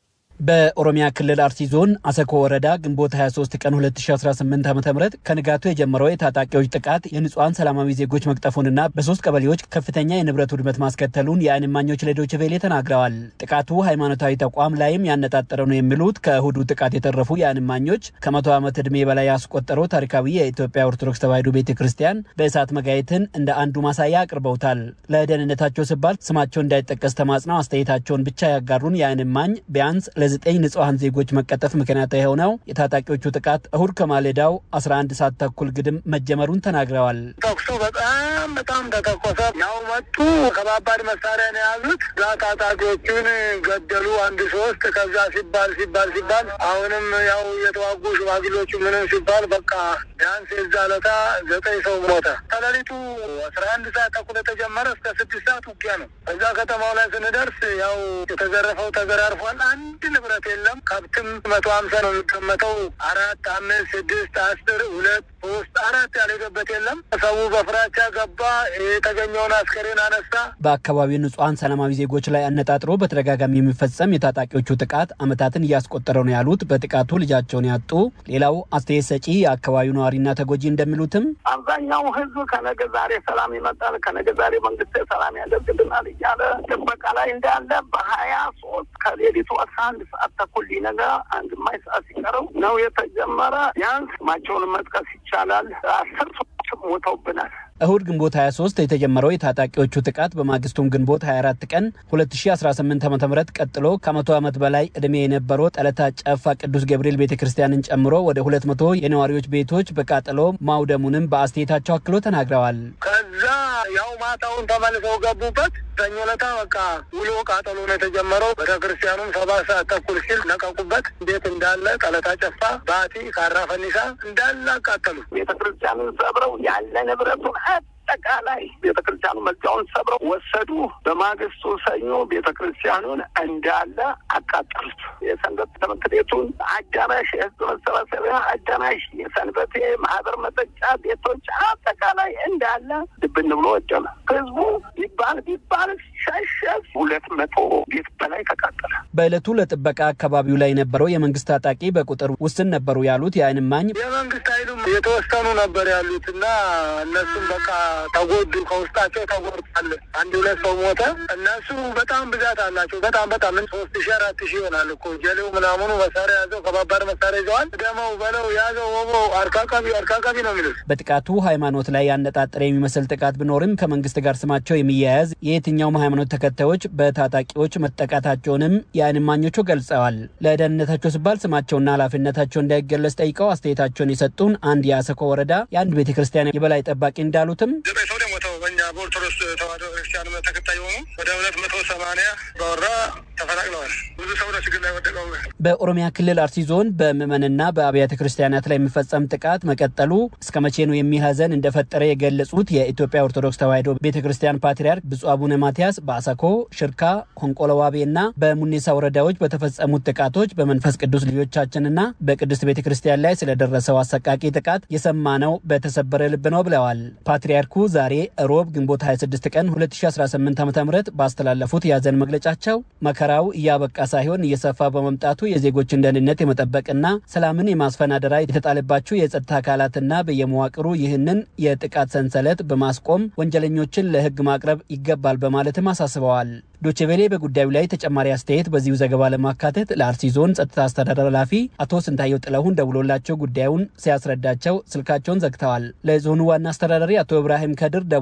በኦሮሚያ ክልል አርሲ ዞን አሰኮ ወረዳ ግንቦት ሃያ ሶስት ቀን ሁለት ሺህ አስራ ስምንት ዓ.ም ከንጋቱ የጀመረው የታጣቂዎች ጥቃት የንጹሃን ሰላማዊ ዜጎች መቅጠፉንና በሶስት ቀበሌዎች ከፍተኛ የንብረት ውድመት ማስከተሉን የዓይን እማኞች ለዶይቼ ቬለ ተናግረዋል። ጥቃቱ ሃይማኖታዊ ተቋም ላይም ያነጣጠረ ነው የሚሉት ከእሁዱ ጥቃት የተረፉ የዓይን እማኞች ከመቶ ዓመት ዕድሜ በላይ ያስቆጠረው ታሪካዊ የኢትዮጵያ ኦርቶዶክስ ተዋሕዶ ቤተክርስቲያን በእሳት መጋየትን እንደ አንዱ ማሳያ አቅርበውታል። ለደህንነታቸው ሲባል ስማቸው እንዳይጠቀስ ተማጽነው አስተያየታቸውን ብቻ ያጋሩን የዓይን እማኝ ቢያንስ ዘጠኝ ንጹሃን ዜጎች መቀጠፍ ምክንያት የሆነው የታጣቂዎቹ ጥቃት እሁድ ከማለዳው አስራ አንድ ሰዓት ተኩል ግድም መጀመሩን ተናግረዋል። ተኩሱ በጣም በጣም ተተኮሰ። ያው መጡ ከባባድ መሳሪያ ነው ያዙት። ታጣቂዎቹን ገደሉ አንድ ሶስት። ከዛ ሲባል ሲባል ሲባል አሁንም ያው የተዋጉ ሽማግሌዎቹ ምንም ሲባል በቃ ቢያንስ የዛ ዕለት ዘጠኝ ሰው ሞተ። ከሌሊቱ አስራ አንድ ሰዓት ተኩል ተጀመረ እስከ ስድስት ሰዓት ውጊያ ነው። እዛ ከተማው ላይ ስንደርስ ያው የተዘረፈው ተዘራርፏል። አንድ ንብረት የለም። ከብትም መቶ ሀምሳ ነው የሚቀመጠው። አራት አምስት ስድስት አስር ሁለት ሶስት አራት ያለገበት የለም። ሰው በፍራቻ ገባ። የተገኘውን አስከሬን አነሳ። በአካባቢው ንጹሃን ሰላማዊ ዜጎች ላይ አነጣጥሮ በተደጋጋሚ የሚፈጸም የታጣቂዎቹ ጥቃት ዓመታትን እያስቆጠረ ነው ያሉት በጥቃቱ ልጃቸውን ያጡ ሌላው አስተያየት ሰጪ የአካባቢው ነዋሪና ተጎጂ እንደሚሉትም አብዛኛው ሕዝብ ከነገ ዛሬ ሰላም ይመጣል፣ ከነገ ዛሬ መንግስት ሰላም ያደርግልናል እያለ ጥበቃ ላይ እንዳለ በሀያ ሶስት ከሌሊቱ አስራ አንድ ሰዓት ተኩል ሊነጋ አንድ ማይ ሰዓት ሲቀረው ነው የተጀመረ። ቢያንስ ማቸውን መጥቀስ ይቻላል። አስር ሰዎች ሞተውብናል። እሁድ ግንቦት ሃያ ሶስት የተጀመረው የታጣቂዎቹ ጥቃት በማግስቱም ግንቦት ሃያ አራት ቀን ሁለት ሺህ አስራ ስምንት ዓ.ም ቀጥሎ ከመቶ ዓመት በላይ ዕድሜ የነበረው ጠለታ ጨፋ ቅዱስ ገብርኤል ቤተክርስቲያንን ጨምሮ ወደ ሁለት መቶ የነዋሪዎች ቤቶች በቃጠሎ ማውደሙንም በአስተያየታቸው አክሎ ተናግረዋል። ከዛ ያው ማታውን ተመልሰው ገቡበት። ሰኞ ዕለት በቃ ውሎ ቃጠሎ ነው የተጀመረው። ቤተክርስቲያኑም ሰባት ሰዓት ተኩል ሲል ነቀቁበት። ቤት እንዳለ ጠለታ ጨፋ፣ ባቲ፣ ካራ ፈኒሳ እንዳለ አቃጠሉ። ቤተክርስቲያኑን ሰብረው ያለ ንብረቱን አጠቃላይ ቤተክርስቲያኑ መዝጊያውን ሰብረው ወሰዱ። በማግስቱ ሰኞ ቤተክርስቲያኑን እንዳለ አቃጠሉት። የሰንበት ትምህርት ቤቱን አዳራሽ፣ የህዝብ መሰባሰቢያ አዳራሽ፣ የሰንበቴ ማህበር መጠጫ ቤቶች አጠቃላይ እንዳለ ድብን ብሎ ወደመ። ህዝቡ ቢባል ቢባል ሸሸፍ ሁለት መቶ ቤት በላይ ተቃጠለ። በዕለቱ ለጥበቃ አካባቢው ላይ የነበረው የመንግስት ታጣቂ በቁጥር ውስን ነበሩ ያሉት የዓይን እማኝ የመንግስት ኃይሉም የተወሰኑ ነበር ያሉትና እነሱም በቃ ተጎዱ። ከውስጣቸው ተጎድቷል። አንድ ሁለት ሰው ሞተ። እነሱ በጣም ብዛት አላቸው። በጣም በጣም ምን ሶስት ሺህ አራት ሺህ ይሆናል እኮ ጀሌው ምናምኑ መሳሪያ ያዘው፣ ከባባድ መሳሪያ ይዘዋል። ደመው በለው ያዘው ወቦ አርካካቢ አርካካቢ ነው የሚሉት። በጥቃቱ ሃይማኖት ላይ ያነጣጠረ የሚመስል ጥቃት ቢኖርም ከመንግስት ጋር ስማቸው የሚያያዝ የየትኛውም ሃይማኖት ተከታዮች በታጣቂዎች መጠቃታቸውንም የዓይን እማኞቹ ገልጸዋል። ለደህንነታቸው ሲባል ስማቸውና ኃላፊነታቸው እንዳይገለጽ ጠይቀው አስተያየታቸውን የሰጡን አንድ የአሰኮ ወረዳ የአንድ ቤተክርስቲያን የበላይ ጠባቂ እንዳሉትም ዘጠኝ ሰው ደግሞ ተው በእኛ በኦርቶዶክስ ተዋሕዶ ክርስቲያን ተከታይ የሆኑ ወደ ሁለት መቶ ሰማንያ በወራ ተፈናቅለዋል። ብዙ ሰው ነው ችግር ላይ ወደቀው። በኦሮሚያ ክልል አርሲ ዞን በምዕመንና በአብያተ ክርስቲያናት ላይ የሚፈጸም ጥቃት መቀጠሉ እስከ መቼ ነው የሚል ሐዘን እንደፈጠረ የገለጹት የኢትዮጵያ ኦርቶዶክስ ተዋሕዶ ቤተክርስቲያን ፓትርያርክ ብፁዕ አቡነ ማትያስ በአሰኮ፣ ሽርካ፣ ሆንቆለዋቤና በሙኒሳ ወረዳዎች በተፈጸሙት ጥቃቶች በመንፈስ ቅዱስ ልጆቻችንና በቅድስት ቤተክርስቲያን ላይ ስለደረሰው አሰቃቂ ጥቃት የሰማነው በተሰበረ ልብ ነው ብለዋል። ፓትርያርኩ ዛሬ ሮብ ግንቦት ሃያ ስድስት ቀን ሁለት ሺህ አስራ ስምንት ዓ.ም ባስተላለፉት የሐዘን መግለጫቸው መከራው እያበቃ ሳይሆን እየሰፋ በመምጣቱ የዜጎችን ደህንነት የመጠበቅና ሰላምን የማስፈን አደራ የተጣለባቸው የጸጥታ አካላትና በየመዋቅሩ ይህንን የጥቃት ሰንሰለት በማስቆም ወንጀለኞችን ለሕግ ማቅረብ ይገባል በማለትም አሳስበዋል። ዶቼ ቬለ በጉዳዩ ላይ ተጨማሪ አስተያየት በዚሁ ዘገባ ለማካተት ለአርሲ ዞን ጸጥታ አስተዳደር ኃላፊ አቶ ስንታየው ጥለሁን ደውሎላቸው ጉዳዩን ሲያስረዳቸው ስልካቸውን ዘግተዋል። ለዞኑ ዋና አስተዳዳሪ አቶ ኢብራሂም ከድር ደውለንም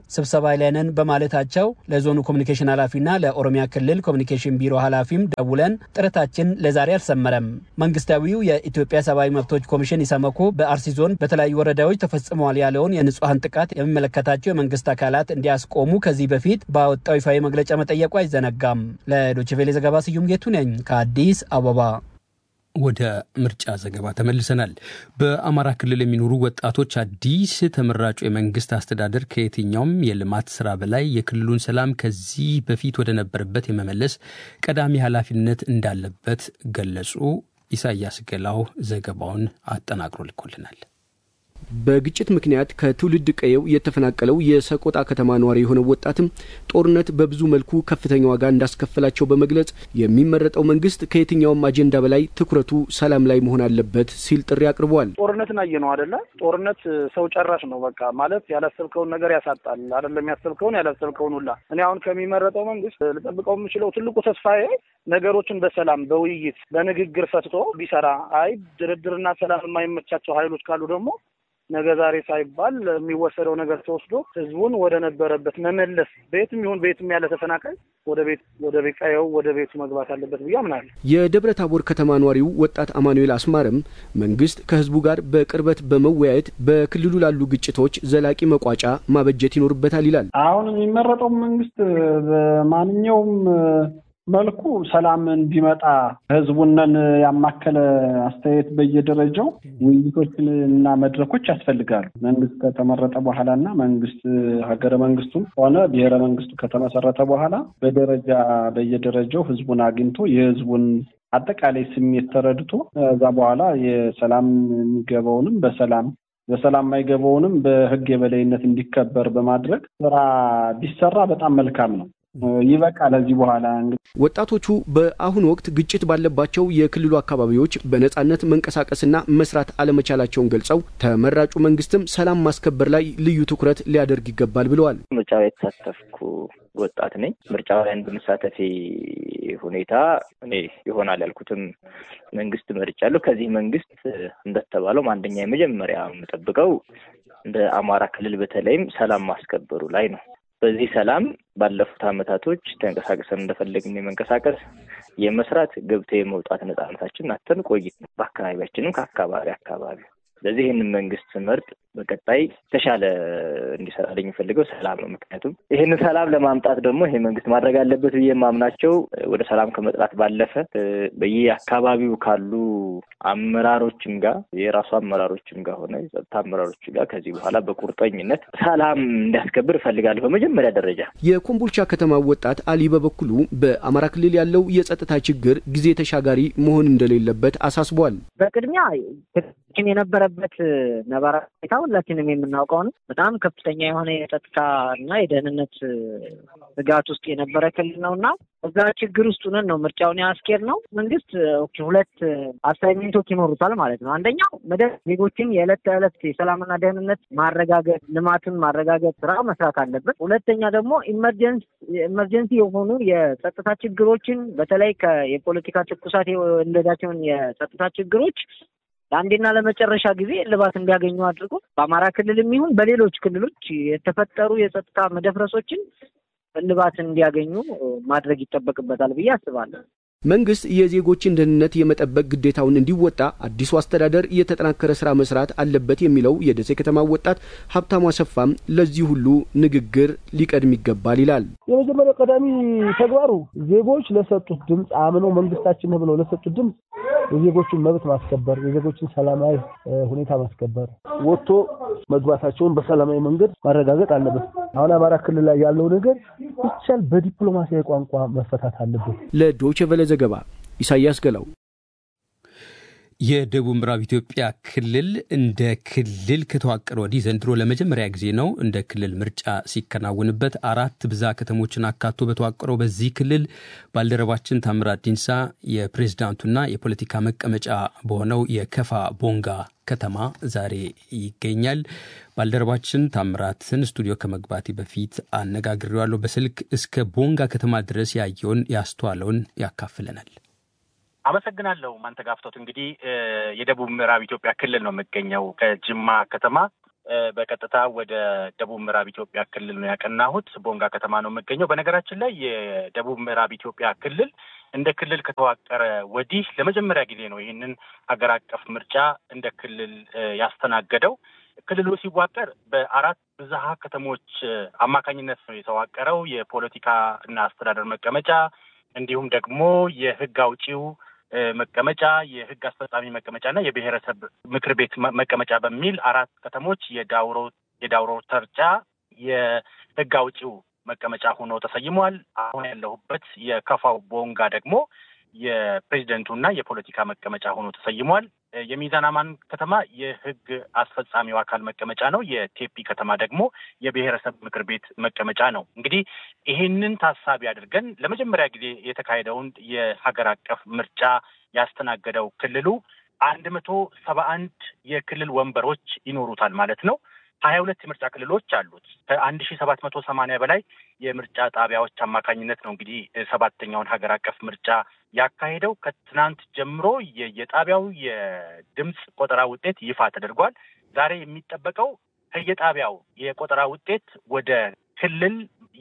ስብሰባ ላይ ነን በማለታቸው ለዞኑ ኮሙኒኬሽን ኃላፊና ለኦሮሚያ ክልል ኮሙኒኬሽን ቢሮ ኃላፊም ደውለን ጥረታችን ለዛሬ አልሰመረም። መንግስታዊው የኢትዮጵያ ሰብአዊ መብቶች ኮሚሽን ኢሰመኮ በአርሲ ዞን በተለያዩ ወረዳዎች ተፈጽሟል ያለውን የንጹሃን ጥቃት የሚመለከታቸው የመንግስት አካላት እንዲያስቆሙ ከዚህ በፊት ባወጣው ይፋዊ መግለጫ መጠየቁ አይዘነጋም። ለዶይቼ ቬለ ዘገባ ስዩም ጌቱ ነኝ ከአዲስ አበባ። ወደ ምርጫ ዘገባ ተመልሰናል። በአማራ ክልል የሚኖሩ ወጣቶች አዲስ ተመራጩ የመንግስት አስተዳደር ከየትኛውም የልማት ስራ በላይ የክልሉን ሰላም ከዚህ በፊት ወደ ነበረበት የመመለስ ቀዳሚ ኃላፊነት እንዳለበት ገለጹ። ኢሳያስ ገላው ዘገባውን አጠናቅሮ ልኮልናል። በግጭት ምክንያት ከትውልድ ቀየው የተፈናቀለው የሰቆጣ ከተማ ነዋሪ የሆነ ወጣትም ጦርነት በብዙ መልኩ ከፍተኛ ዋጋ እንዳስከፈላቸው በመግለጽ የሚመረጠው መንግስት ከየትኛውም አጀንዳ በላይ ትኩረቱ ሰላም ላይ መሆን አለበት ሲል ጥሪ አቅርቧል። ጦርነትን አየነው አይደለ? ጦርነት ሰው ጨራሽ ነው። በቃ ማለት ያላሰብከውን ነገር ያሳጣል አይደለም? ያሰብከውን ያላሰብከውን ሁላ። እኔ አሁን ከሚመረጠው መንግስት ልጠብቀው የምችለው ትልቁ ተስፋዬ ነገሮችን በሰላም በውይይት በንግግር ፈትቶ ቢሰራ። አይ ድርድርና ሰላም የማይመቻቸው ኃይሎች ካሉ ደግሞ ነገ ዛሬ ሳይባል የሚወሰደው ነገር ተወስዶ ህዝቡን ወደ ነበረበት መመለስ ቤትም ይሁን ቤትም ያለ ተፈናቃይ ወደ ቤት ወደ ቤት ቀየው ወደ ቤቱ መግባት አለበት ብዬ አምናለሁ። የደብረ ታቦር ከተማ ነዋሪው ወጣት አማኑኤል አስማረም መንግስት ከህዝቡ ጋር በቅርበት በመወያየት በክልሉ ላሉ ግጭቶች ዘላቂ መቋጫ ማበጀት ይኖርበታል ይላል። አሁን የሚመረጠው መንግስት በማንኛውም መልኩ ሰላም እንዲመጣ ህዝቡንን ያማከለ አስተያየት በየደረጃው ውይይቶችን እና መድረኮች ያስፈልጋሉ። መንግስት ከተመረጠ በኋላና መንግስት ሀገረ መንግስቱ ሆነ ብሔረ መንግስቱ ከተመሰረተ በኋላ በደረጃ በየደረጃው ህዝቡን አግኝቶ የህዝቡን አጠቃላይ ስሜት ተረድቶ ከዛ በኋላ የሰላም የሚገባውንም በሰላም በሰላም ማይገባውንም በህግ የበላይነት እንዲከበር በማድረግ ስራ ቢሰራ በጣም መልካም ነው። ይበቃል። ለዚህ በኋላ ወጣቶቹ በአሁን ወቅት ግጭት ባለባቸው የክልሉ አካባቢዎች በነጻነት መንቀሳቀስና መስራት አለመቻላቸውን ገልጸው ተመራጩ መንግስትም ሰላም ማስከበር ላይ ልዩ ትኩረት ሊያደርግ ይገባል ብለዋል። ምርጫው የተሳተፍኩ ወጣት ነኝ። ምርጫው ላይ በመሳተፌ ሁኔታ እኔ ይሆናል ያልኩትም መንግስት መርጫለሁ። ከዚህ መንግስት እንደተባለው አንደኛ የመጀመሪያ የምጠብቀው እንደ አማራ ክልል በተለይም ሰላም ማስከበሩ ላይ ነው። በዚህ ሰላም ባለፉት አመታቶች ተንቀሳቅሰን እንደፈለግን የመንቀሳቀስ የመስራት ገብቶ የመውጣት ነጻነታችን አተን ቆይት በአካባቢያችንም ከአካባቢ አካባቢ ስለዚህ ይህንን መንግስት መርጥ በቀጣይ ተሻለ እንዲሰራልኝ ፈልገው ሰላም ነው። ምክንያቱም ይህንን ሰላም ለማምጣት ደግሞ ይሄ መንግስት ማድረግ አለበት ብዬ የማምናቸው ወደ ሰላም ከመጥራት ባለፈ በየአካባቢው ካሉ አመራሮችም ጋር የራሱ አመራሮችም ጋር ሆነ የጸጥታ አመራሮች ጋር ከዚህ በኋላ በቁርጠኝነት ሰላም እንዲያስከብር ፈልጋለሁ። በመጀመሪያ ደረጃ የኮምቦልቻ ከተማ ወጣት አሊ በበኩሉ በአማራ ክልል ያለው የጸጥታ ችግር ጊዜ ተሻጋሪ መሆን እንደሌለበት አሳስቧል። በቅድሚያ ግን የነበረበት ነባራ ሁኔታ ሁላችንም የምናውቀው ነው። በጣም ከፍተኛ የሆነ የጸጥታና የደህንነት ስጋት ውስጥ የነበረ ክልል ነውና እዛ ችግር ውስጥ ሆነን ነው ምርጫውን ያስኬድ ነው። መንግስት ኦኬ ሁለት አሳይመንቶች ይኖሩታል ማለት ነው። አንደኛው መደብ ዜጎችን የዕለት ተዕለት የሰላምና ደህንነት ማረጋገጥ ልማትን ማረጋገጥ ስራ መስራት አለበት። ሁለተኛ ደግሞ ኢመርጀንሲ ኢመርጀንሲ የሆኑ የጸጥታ ችግሮችን በተለይ ከየፖለቲካ ትኩሳት የወለዳቸውን የጸጥታ ችግሮች ለአንዴና ለመጨረሻ ጊዜ እልባት እንዲያገኙ አድርጎ በአማራ ክልልም ይሁን በሌሎች ክልሎች የተፈጠሩ የጸጥታ መደፍረሶችን እልባት እንዲያገኙ ማድረግ ይጠበቅበታል ብዬ አስባለሁ። መንግስት የዜጎችን ደህንነት የመጠበቅ ግዴታውን እንዲወጣ አዲሱ አስተዳደር የተጠናከረ ስራ መስራት አለበት የሚለው የደሴ ከተማ ወጣት ሀብታሙ አሰፋም ለዚህ ሁሉ ንግግር ሊቀድም ይገባል ይላል። የመጀመሪያው ቀዳሚ ተግባሩ ዜጎች ለሰጡት ድምጽ አምነው መንግስታችን ነው ብለው ለሰጡት ድምጽ የዜጎችን መብት ማስከበር፣ የዜጎችን ሰላማዊ ሁኔታ ማስከበር፣ ወጥቶ መግባታቸውን በሰላማዊ መንገድ ማረጋገጥ አለበት። አሁን አማራ ክልል ላይ ያለው ነገር ብቻል በዲፕሎማሲያዊ ቋንቋ መፈታት አለበት። ለዶይቼ ቬለ ዘገባ ኢሳያስ ገላው። የደቡብ ምዕራብ ኢትዮጵያ ክልል እንደ ክልል ከተዋቀረ ወዲህ ዘንድሮ ለመጀመሪያ ጊዜ ነው እንደ ክልል ምርጫ ሲከናወንበት አራት ብዛ ከተሞችን አካቶ በተዋቀረው በዚህ ክልል ባልደረባችን ታምራት ዲንሳ የፕሬዝዳንቱና የፖለቲካ መቀመጫ በሆነው የከፋ ቦንጋ ከተማ ዛሬ ይገኛል። ባልደረባችን ታምራትን ስቱዲዮ ከመግባቴ በፊት አነጋግሬዋለሁ። በስልክ እስከ ቦንጋ ከተማ ድረስ ያየውን ያስተዋለውን ያካፍለናል። አመሰግናለሁ ማንተጋፍቶት። እንግዲህ የደቡብ ምዕራብ ኢትዮጵያ ክልል ነው የሚገኘው ከጅማ ከተማ በቀጥታ ወደ ደቡብ ምዕራብ ኢትዮጵያ ክልል ነው ያቀናሁት። ቦንጋ ከተማ ነው የምገኘው። በነገራችን ላይ የደቡብ ምዕራብ ኢትዮጵያ ክልል እንደ ክልል ከተዋቀረ ወዲህ ለመጀመሪያ ጊዜ ነው ይህንን ሀገር አቀፍ ምርጫ እንደ ክልል ያስተናገደው። ክልሉ ሲዋቀር በአራት ብዝሃ ከተሞች አማካኝነት ነው የተዋቀረው። የፖለቲካ እና አስተዳደር መቀመጫ እንዲሁም ደግሞ የህግ አውጪው መቀመጫ፣ የህግ አስፈጻሚ መቀመጫ እና የብሔረሰብ ምክር ቤት መቀመጫ በሚል አራት ከተሞች የዳውሮ የዳውሮ ተርጫ የህግ አውጪው መቀመጫ ሆኖ ተሰይሟል። አሁን ያለሁበት የከፋው ቦንጋ ደግሞ የፕሬዚደንቱና የፖለቲካ መቀመጫ ሆኖ ተሰይሟል። የሚዛን አማን ከተማ የህግ አስፈጻሚው አካል መቀመጫ ነው። የቴፒ ከተማ ደግሞ የብሔረሰብ ምክር ቤት መቀመጫ ነው። እንግዲህ ይሄንን ታሳቢ አድርገን ለመጀመሪያ ጊዜ የተካሄደውን የሀገር አቀፍ ምርጫ ያስተናገደው ክልሉ አንድ መቶ ሰባ አንድ የክልል ወንበሮች ይኖሩታል ማለት ነው። ሀያ ሁለት የምርጫ ክልሎች አሉት። ከአንድ ሺህ ሰባት መቶ ሰማንያ በላይ የምርጫ ጣቢያዎች አማካኝነት ነው እንግዲህ ሰባተኛውን ሀገር አቀፍ ምርጫ ያካሄደው። ከትናንት ጀምሮ የጣቢያው የድምፅ ቆጠራ ውጤት ይፋ ተደርጓል። ዛሬ የሚጠበቀው ከየጣቢያው የቆጠራ ውጤት ወደ ክልል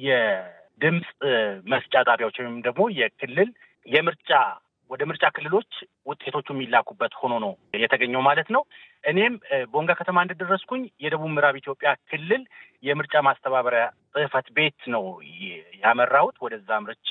የድምፅ መስጫ ጣቢያዎች ወይም ደግሞ የክልል የምርጫ ወደ ምርጫ ክልሎች ውጤቶቹ የሚላኩበት ሆኖ ነው የተገኘው ማለት ነው። እኔም ቦንጋ ከተማ እንደደረስኩኝ የደቡብ ምዕራብ ኢትዮጵያ ክልል የምርጫ ማስተባበሪያ ጽሕፈት ቤት ነው ያመራሁት። ወደዛ ምርጬ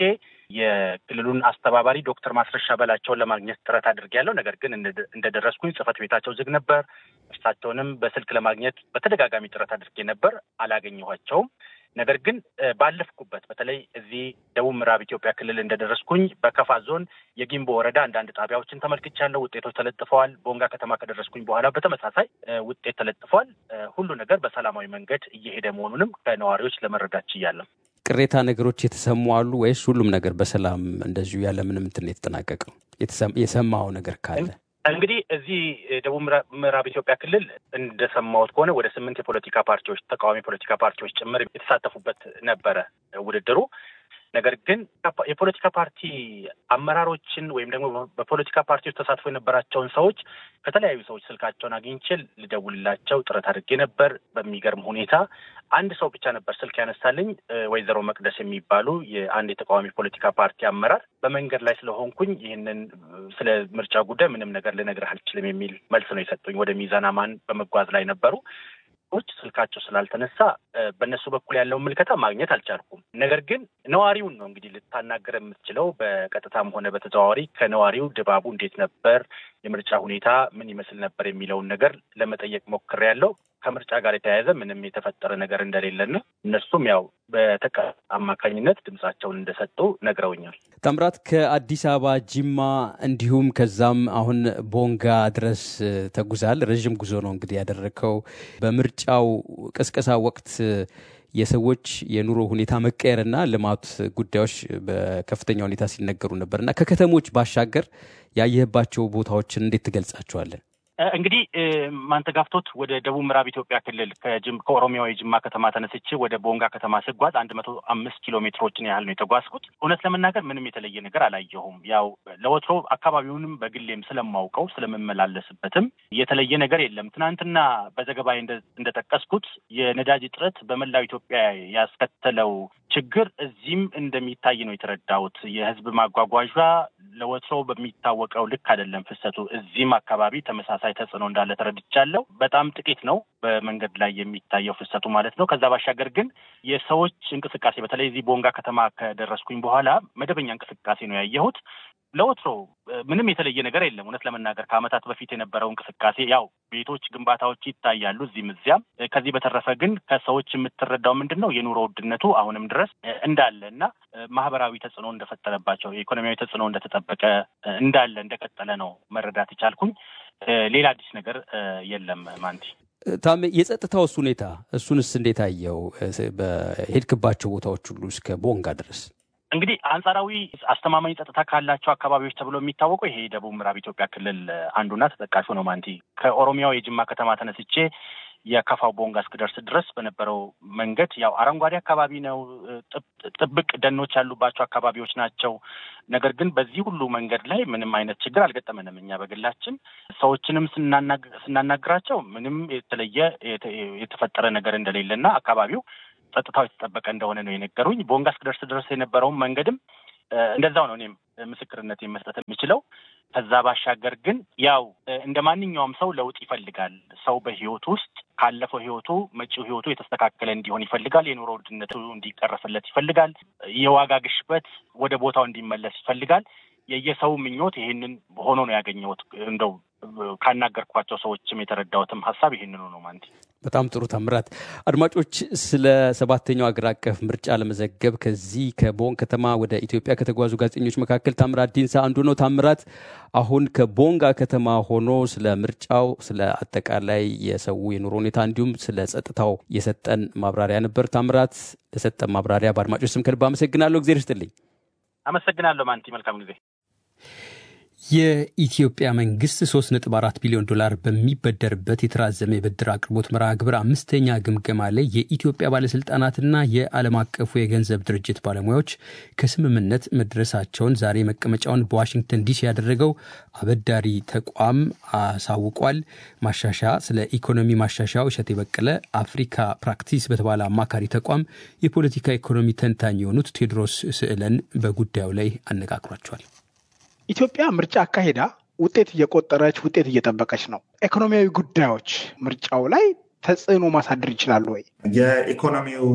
የክልሉን አስተባባሪ ዶክተር ማስረሻ በላቸውን ለማግኘት ጥረት አድርጌያለሁ። ነገር ግን እንደደረስኩኝ ጽሕፈት ቤታቸው ዝግ ነበር። እርሳቸውንም በስልክ ለማግኘት በተደጋጋሚ ጥረት አድርጌ ነበር፣ አላገኘኋቸውም። ነገር ግን ባለፍኩበት በተለይ እዚህ ደቡብ ምዕራብ ኢትዮጵያ ክልል እንደደረስኩኝ በከፋ ዞን የጊምቦ ወረዳ አንዳንድ ጣቢያዎችን ተመልክቻለሁ። ውጤቶች ተለጥፈዋል። ቦንጋ ከተማ ከደረስኩኝ በኋላ በተመሳሳይ ውጤት ተለጥፏል። ሁሉ ነገር በሰላማዊ መንገድ እየሄደ መሆኑንም ከነዋሪዎች ለመረዳት ችያለሁ። ቅሬታ ነገሮች የተሰሙ አሉ ወይስ ሁሉም ነገር በሰላም እንደዚሁ ያለ ምንም እንትን የተጠናቀቀው? የሰማው ነገር ካለ? እንግዲህ እዚህ ደቡብ ምዕራብ ኢትዮጵያ ክልል እንደሰማሁት ከሆነ ወደ ስምንት የፖለቲካ ፓርቲዎች ተቃዋሚ ፖለቲካ ፓርቲዎች ጭምር የተሳተፉበት ነበረ ውድድሩ። ነገር ግን የፖለቲካ ፓርቲ አመራሮችን ወይም ደግሞ በፖለቲካ ፓርቲዎች ተሳትፎ የነበራቸውን ሰዎች ከተለያዩ ሰዎች ስልካቸውን አግኝቼ ልደውልላቸው ጥረት አድርጌ ነበር። በሚገርም ሁኔታ አንድ ሰው ብቻ ነበር ስልክ ያነሳልኝ። ወይዘሮ መቅደስ የሚባሉ የአንድ የተቃዋሚ ፖለቲካ ፓርቲ አመራር በመንገድ ላይ ስለሆንኩኝ ይህንን ስለ ምርጫ ጉዳይ ምንም ነገር ልነግርህ አልችልም የሚል መልስ ነው የሰጡኝ። ወደ ሚዛን አማን በመጓዝ ላይ ነበሩ። ስልካቸው ስላልተነሳ በእነሱ በኩል ያለውን ምልከታ ማግኘት አልቻልኩም። ነገር ግን ነዋሪውን ነው እንግዲህ ልታናገር የምትችለው በቀጥታም ሆነ በተዘዋዋሪ ከነዋሪው ድባቡ እንዴት ነበር፣ የምርጫ ሁኔታ ምን ይመስል ነበር የሚለውን ነገር ለመጠየቅ ሞክሬያለሁ። ከምርጫ ጋር የተያያዘ ምንም የተፈጠረ ነገር እንደሌለና እነሱም ያው በተቃ አማካኝነት ድምጻቸውን እንደሰጡ ነግረውኛል። ታምራት ከአዲስ አበባ ጂማ፣ እንዲሁም ከዛም አሁን ቦንጋ ድረስ ተጉዛል። ረዥም ጉዞ ነው እንግዲህ ያደረከው። በምርጫው ቅስቀሳ ወቅት የሰዎች የኑሮ ሁኔታ መቀየርና ልማት ጉዳዮች በከፍተኛ ሁኔታ ሲነገሩ ነበርና ከከተሞች ባሻገር ያየህባቸው ቦታዎችን እንዴት ትገልጻቸዋለን? እንግዲህ ማንተጋፍቶት ወደ ደቡብ ምዕራብ ኢትዮጵያ ክልል ከጅም ከኦሮሚያው የጅማ ከተማ ተነስቼ ወደ ቦንጋ ከተማ ስጓዝ አንድ መቶ አምስት ኪሎ ሜትሮችን ያህል ነው የተጓዝኩት። እውነት ለመናገር ምንም የተለየ ነገር አላየሁም። ያው ለወትሮ አካባቢውንም በግሌም ስለማውቀው ስለምመላለስበትም የተለየ ነገር የለም። ትናንትና በዘገባዬ እንደጠቀስኩት የነዳጅ እጥረት በመላው ኢትዮጵያ ያስከተለው ችግር እዚህም እንደሚታይ ነው የተረዳሁት። የህዝብ ማጓጓዣ ለወትሮ በሚታወቀው ልክ አይደለም ፍሰቱ። እዚህም አካባቢ ተመሳሳይ ተጽዕኖ እንዳለ ተረድቻለሁ። በጣም ጥቂት ነው በመንገድ ላይ የሚታየው ፍሰቱ ማለት ነው። ከዛ ባሻገር ግን የሰዎች እንቅስቃሴ በተለይ እዚህ ቦንጋ ከተማ ከደረስኩኝ በኋላ መደበኛ እንቅስቃሴ ነው ያየሁት። ለወትሮ ምንም የተለየ ነገር የለም። እውነት ለመናገር ከዓመታት በፊት የነበረው እንቅስቃሴ ያው ቤቶች፣ ግንባታዎች ይታያሉ እዚህም እዚያም። ከዚህ በተረፈ ግን ከሰዎች የምትረዳው ምንድን ነው የኑሮ ውድነቱ አሁንም ድረስ እንዳለ እና ማህበራዊ ተጽዕኖ እንደፈጠረባቸው፣ የኢኮኖሚያዊ ተጽዕኖ እንደተጠበቀ እንዳለ እንደቀጠለ ነው መረዳት የቻልኩኝ። ሌላ አዲስ ነገር የለም። ማንቲ ታም የጸጥታውስ ሁኔታ እሱንስ እንዴት አየው? በሄድክባቸው ቦታዎች ሁሉ እስከ ቦንጋ ድረስ እንግዲህ አንጻራዊ አስተማማኝ ጸጥታ ካላቸው አካባቢዎች ተብሎ የሚታወቀው ይሄ ደቡብ ምዕራብ ኢትዮጵያ ክልል አንዱና ተጠቃሹ ነው። ማንቲ ከኦሮሚያው የጅማ ከተማ ተነስቼ የከፋው ቦንጋ እስክደርስ ድረስ በነበረው መንገድ ያው አረንጓዴ አካባቢ ነው፣ ጥብቅ ደኖች ያሉባቸው አካባቢዎች ናቸው። ነገር ግን በዚህ ሁሉ መንገድ ላይ ምንም አይነት ችግር አልገጠመንም። እኛ በግላችን ሰዎችንም ስናናግራቸው ምንም የተለየ የተፈጠረ ነገር እንደሌለና አካባቢው ጸጥታው የተጠበቀ እንደሆነ ነው የነገሩኝ። ቦንጋ እስክደርስ ድረስ የነበረውን መንገድም እንደዛው ነው እኔም ምስክርነት መስጠት የሚችለው። ከዛ ባሻገር ግን ያው እንደ ማንኛውም ሰው ለውጥ ይፈልጋል። ሰው በህይወቱ ውስጥ ካለፈው ህይወቱ መጪው ህይወቱ የተስተካከለ እንዲሆን ይፈልጋል። የኑሮ ውድነቱ እንዲቀረፍለት ይፈልጋል። የዋጋ ግሽበት ወደ ቦታው እንዲመለስ ይፈልጋል። የየሰው ምኞት ይሄንን ሆኖ ነው ያገኘሁት። እንደው ካናገርኳቸው ሰዎችም የተረዳሁትም ሀሳብ ይሄንን ነው ማለት። በጣም ጥሩ ታምራት። አድማጮች ስለ ሰባተኛው አገር አቀፍ ምርጫ ለመዘገብ ከዚህ ከቦን ከተማ ወደ ኢትዮጵያ ከተጓዙ ጋዜጠኞች መካከል ታምራት ዲንሳ አንዱ ነው። ታምራት አሁን ከቦንጋ ከተማ ሆኖ ስለ ምርጫው፣ ስለ አጠቃላይ የሰው የኑሮ ሁኔታ እንዲሁም ስለ ጸጥታው የሰጠን ማብራሪያ ነበር። ታምራት ለሰጠን ማብራሪያ በአድማጮች ስም ከልብ አመሰግናለሁ። እግዚአብሔር ይስጥልኝ። አመሰግናለሁ ማንቲ። መልካም ጊዜ። የኢትዮጵያ መንግስት ሶስት ነጥብ አራት ቢሊዮን ዶላር በሚበደርበት የተራዘመ የብድር አቅርቦት መርሃ ግብር አምስተኛ ግምገማ ላይ የኢትዮጵያ ባለስልጣናትና የዓለም አቀፉ የገንዘብ ድርጅት ባለሙያዎች ከስምምነት መድረሳቸውን ዛሬ መቀመጫውን በዋሽንግተን ዲሲ ያደረገው አበዳሪ ተቋም አሳውቋል። ማሻሻያ ስለ ኢኮኖሚ ማሻሻያው እሸቴ በቀለ አፍሪካ ፕራክቲስ በተባለ አማካሪ ተቋም የፖለቲካ ኢኮኖሚ ተንታኝ የሆኑት ቴዎድሮስ ስዕለን በጉዳዩ ላይ አነጋግሯቸዋል። ኢትዮጵያ ምርጫ አካሄዳ ውጤት እየቆጠረች ውጤት እየጠበቀች ነው። ኢኮኖሚያዊ ጉዳዮች ምርጫው ላይ ተጽዕኖ ማሳደር ይችላሉ ወይ? የኢኮኖሚው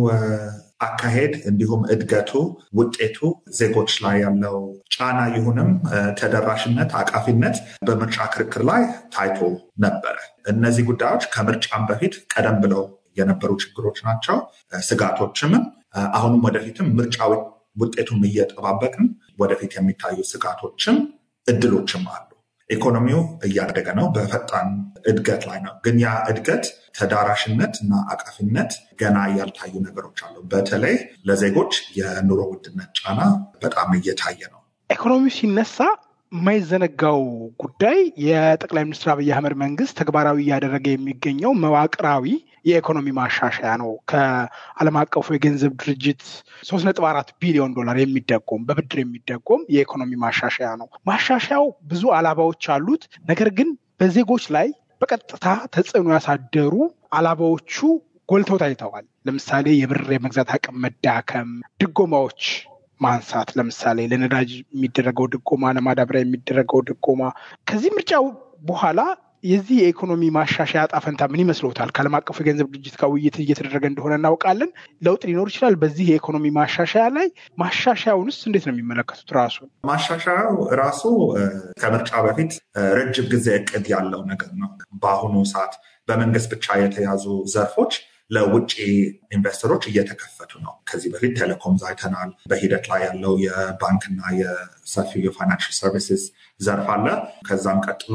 አካሄድ እንዲሁም እድገቱ ውጤቱ ዜጎች ላይ ያለው ጫና ይሁንም ተደራሽነት፣ አቃፊነት በምርጫ ክርክር ላይ ታይቶ ነበረ። እነዚህ ጉዳዮች ከምርጫም በፊት ቀደም ብለው የነበሩ ችግሮች ናቸው፣ ስጋቶችም አሁንም ወደፊትም ምርጫው ውጤቱን እየጠባበቅን ወደፊት የሚታዩ ስጋቶችም እድሎችም አሉ። ኢኮኖሚው እያደገ ነው፣ በፈጣን እድገት ላይ ነው። ግን ያ እድገት ተዳራሽነት እና አቃፊነት ገና ያልታዩ ነገሮች አሉ። በተለይ ለዜጎች የኑሮ ውድነት ጫና በጣም እየታየ ነው። ኢኮኖሚው ሲነሳ የማይዘነጋው ጉዳይ የጠቅላይ ሚኒስትር አብይ አህመድ መንግስት ተግባራዊ እያደረገ የሚገኘው መዋቅራዊ የኢኮኖሚ ማሻሻያ ነው። ከዓለም አቀፉ የገንዘብ ድርጅት ሶስት ነጥብ አራት ቢሊዮን ዶላር የሚደጎም በብድር የሚደጎም የኢኮኖሚ ማሻሻያ ነው። ማሻሻያው ብዙ አላባዎች አሉት። ነገር ግን በዜጎች ላይ በቀጥታ ተጽዕኖ ያሳደሩ አላባዎቹ ጎልተው ታይተዋል። ለምሳሌ የብር የመግዛት አቅም መዳከም፣ ድጎማዎች ማንሳት፣ ለምሳሌ ለነዳጅ የሚደረገው ድጎማ፣ ለማዳበሪያ የሚደረገው ድጎማ። ከዚህ ምርጫው በኋላ የዚህ የኢኮኖሚ ማሻሻያ ዕጣ ፈንታ ምን ይመስሎታል? ከዓለም አቀፉ የገንዘብ ድርጅት ጋር ውይይት እየተደረገ እንደሆነ እናውቃለን። ለውጥ ሊኖር ይችላል በዚህ የኢኮኖሚ ማሻሻያ ላይ። ማሻሻያውንስ እንዴት ነው የሚመለከቱት? ራሱ ማሻሻያው ራሱ ከምርጫ በፊት ረጅም ጊዜ እቅድ ያለው ነገር ነው። በአሁኑ ሰዓት በመንግስት ብቻ የተያዙ ዘርፎች ለውጭ ኢንቨስተሮች እየተከፈቱ ነው። ከዚህ በፊት ቴሌኮም አይተናል። በሂደት ላይ ያለው የባንክና የሰፊው የፋይናንሽል ሰርቪስስ ዘርፍ አለ። ከዛም ቀጥሎ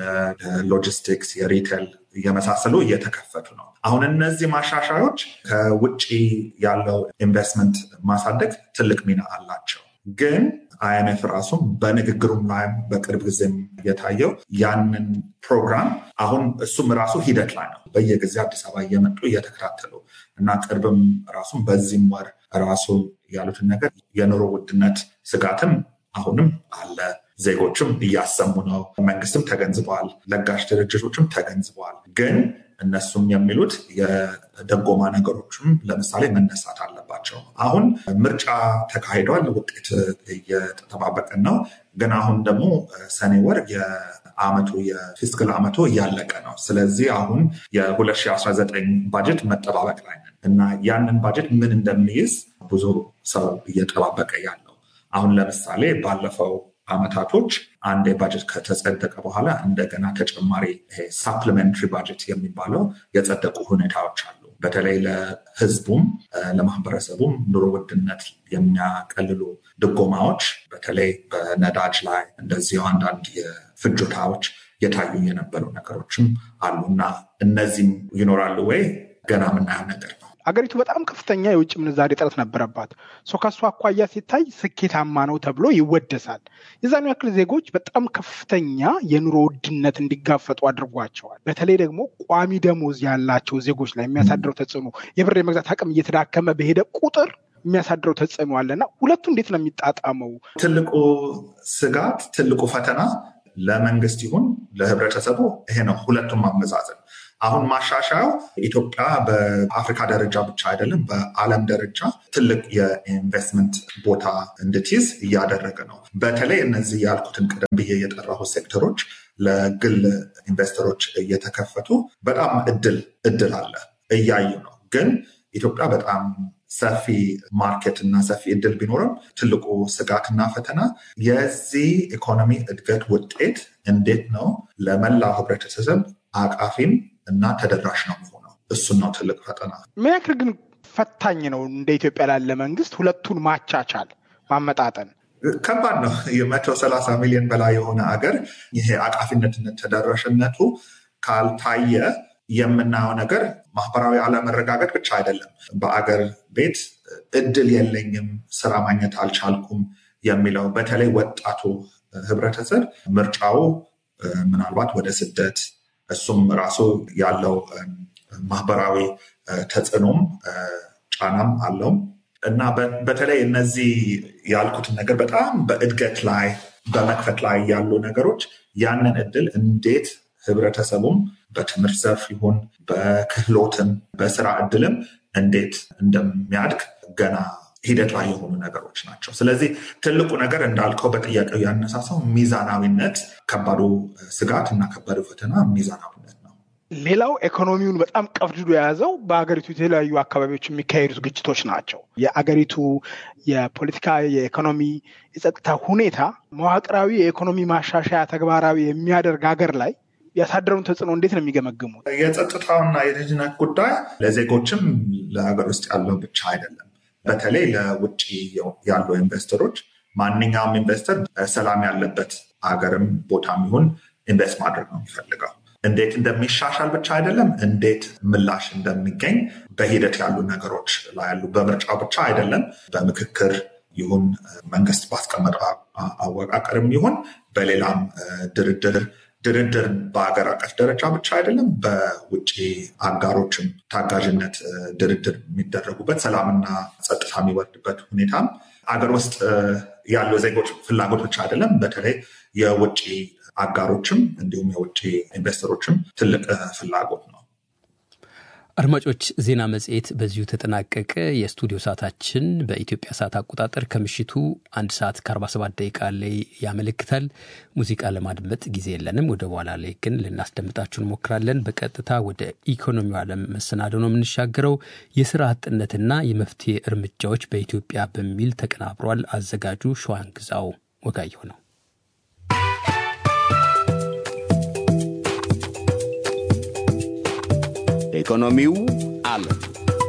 የሎጂስቲክስ፣ የሪቴል የመሳሰሉ እየተከፈቱ ነው። አሁን እነዚህ ማሻሻዮች ከውጭ ያለው ኢንቨስትመንት ማሳደግ ትልቅ ሚና አላቸው። ግን አይኤምኤፍ ራሱ በንግግሩም ላይ በቅርብ ጊዜም የታየው ያንን ፕሮግራም አሁን እሱም ራሱ ሂደት ላይ ነው። በየጊዜ አዲስ አበባ እየመጡ እየተከታተሉ እና ቅርብም ራሱ በዚህም ወር ራሱ ያሉትን ነገር የኑሮ ውድነት ስጋትም አሁንም አለ። ዜጎችም እያሰሙ ነው። መንግስትም ተገንዝበዋል። ለጋሽ ድርጅቶችም ተገንዝበዋል። ግን እነሱም የሚሉት የደጎማ ነገሮችም ለምሳሌ መነሳት አለባቸው። አሁን ምርጫ ተካሂዷል። ውጤት እየተጠባበቀን ነው። ግን አሁን ደግሞ ሰኔ ወር የአመቱ የፊስካል አመቱ እያለቀ ነው። ስለዚህ አሁን የሁለት ሺህ አስራ ዘጠኝ ባጀት መጠባበቅ ላይ ነን እና ያንን ባጀት ምን እንደሚይዝ ብዙ ሰው እየጠባበቀ ያለው። አሁን ለምሳሌ ባለፈው አመታቶች አንድ ባጀት ከተጸደቀ በኋላ እንደገና ተጨማሪ ሳፕሊሜንታሪ ባጀት የሚባለው የጸደቁ ሁኔታዎች አሉ። በተለይ ለህዝቡም ለማህበረሰቡም ኑሮ ውድነት የሚያቀልሉ ድጎማዎች በተለይ በነዳጅ ላይ እንደዚሁ አንዳንድ የፍጆታዎች የታዩ የነበሩ ነገሮችም አሉና እነዚህም ይኖራሉ ወይ ገና የምናየው ነገር ነው። አገሪቱ በጣም ከፍተኛ የውጭ ምንዛሬ እጥረት ነበረባት። ሶ ከሱ አኳያ ሲታይ ስኬታማ ነው ተብሎ ይወደሳል። የዛኑ ያክል ዜጎች በጣም ከፍተኛ የኑሮ ውድነት እንዲጋፈጡ አድርጓቸዋል። በተለይ ደግሞ ቋሚ ደሞዝ ያላቸው ዜጎች ላይ የሚያሳድረው ተጽዕኖ የብር የመግዛት አቅም እየተዳከመ በሄደ ቁጥር የሚያሳድረው ተጽዕኖ አለና ሁለቱ እንዴት ነው የሚጣጣመው? ትልቁ ስጋት ትልቁ ፈተና ለመንግስት ይሁን ለህብረተሰቡ ይሄ ነው፣ ሁለቱም ማመዛዘን። አሁን ማሻሻያው ኢትዮጵያ በአፍሪካ ደረጃ ብቻ አይደለም በዓለም ደረጃ ትልቅ የኢንቨስትመንት ቦታ እንድትይዝ እያደረገ ነው። በተለይ እነዚህ ያልኩትን ቀደም ብዬ የጠራሁት ሴክተሮች ለግል ኢንቨስተሮች እየተከፈቱ በጣም እድል እድል አለ እያዩ ነው። ግን ኢትዮጵያ በጣም ሰፊ ማርኬት እና ሰፊ እድል ቢኖርም ትልቁ ስጋትና ፈተና የዚህ ኢኮኖሚ እድገት ውጤት እንዴት ነው ለመላው ህብረተሰብ አቃፊም እና ተደራሽ ነው የሚሆነው? እሱን ነው ትልቅ ፈተና። ምን ያክል ግን ፈታኝ ነው እንደ ኢትዮጵያ ላለ መንግስት ሁለቱን ማቻቻል ማመጣጠን? ከባድ ነው። የመቶ ሰላሳ ሚሊዮን በላይ የሆነ አገር ይሄ አቃፊነትና ተደራሽነቱ ካልታየ የምናየው ነገር ማህበራዊ አለመረጋጋት ብቻ አይደለም። በአገር ቤት እድል የለኝም፣ ስራ ማግኘት አልቻልኩም የሚለው በተለይ ወጣቱ ህብረተሰብ ምርጫው ምናልባት ወደ ስደት እሱም ራሱ ያለው ማህበራዊ ተጽዕኖም ጫናም አለው እና በተለይ እነዚህ ያልኩትን ነገር በጣም በእድገት ላይ በመክፈት ላይ ያሉ ነገሮች ያንን እድል እንዴት ህብረተሰቡም በትምህርት ዘርፍ ይሁን በክህሎትም በስራ እድልም እንዴት እንደሚያድግ ገና ሂደት ላይ የሆኑ ነገሮች ናቸው። ስለዚህ ትልቁ ነገር እንዳልከው በጥያቄው ያነሳሳው ሚዛናዊነት፣ ከባዱ ስጋት እና ከባዱ ፈተና ሚዛናዊነት ነው። ሌላው ኢኮኖሚውን በጣም ቀፍድዶ የያዘው በአገሪቱ የተለያዩ አካባቢዎች የሚካሄዱት ግጭቶች ናቸው። የአገሪቱ የፖለቲካ፣ የኢኮኖሚ፣ የጸጥታ ሁኔታ መዋቅራዊ የኢኮኖሚ ማሻሻያ ተግባራዊ የሚያደርግ ሀገር ላይ ያሳደረውን ተጽዕኖ እንዴት ነው የሚገመግሙት? የጸጥታውና የደህንነት ጉዳይ ለዜጎችም ለሀገር ውስጥ ያለው ብቻ አይደለም። በተለይ ለውጭ ያሉ ኢንቨስተሮች ማንኛውም ኢንቨስተር ሰላም ያለበት ሀገርም ቦታም ይሁን ኢንቨስት ማድረግ ነው የሚፈልገው። እንዴት እንደሚሻሻል ብቻ አይደለም፣ እንዴት ምላሽ እንደሚገኝ በሂደት ያሉ ነገሮች ላይ ያሉ በምርጫው ብቻ አይደለም፣ በምክክር ይሁን መንግስት ባስቀመጠው አወቃቀርም ይሁን በሌላም ድርድር ድርድር በአገር አቀፍ ደረጃ ብቻ አይደለም፣ በውጭ አጋሮችም ታጋዥነት ድርድር የሚደረጉበት ሰላምና ጸጥታ የሚወርድበት ሁኔታም አገር ውስጥ ያሉ ዜጎች ፍላጎት ብቻ አይደለም፣ በተለይ የውጭ አጋሮችም እንዲሁም የውጭ ኢንቨስተሮችም ትልቅ ፍላጎት ነው። አድማጮች፣ ዜና መጽሔት በዚሁ ተጠናቀቀ። የስቱዲዮ ሰዓታችን በኢትዮጵያ ሰዓት አቆጣጠር ከምሽቱ አንድ ሰዓት ከአርባ ሰባት ደቂቃ ላይ ያመለክታል። ሙዚቃ ለማድመጥ ጊዜ የለንም። ወደ በኋላ ላይ ግን ልናስደምጣችሁ እንሞክራለን። በቀጥታ ወደ ኢኮኖሚው ዓለም መሰናዶ ነው የምንሻገረው። የስራ አጥነትና የመፍትሄ እርምጃዎች በኢትዮጵያ በሚል ተቀናብሯል። አዘጋጁ ሸዋንግዛው ወጋየሁ ነው። ኢኮኖሚው ዓለም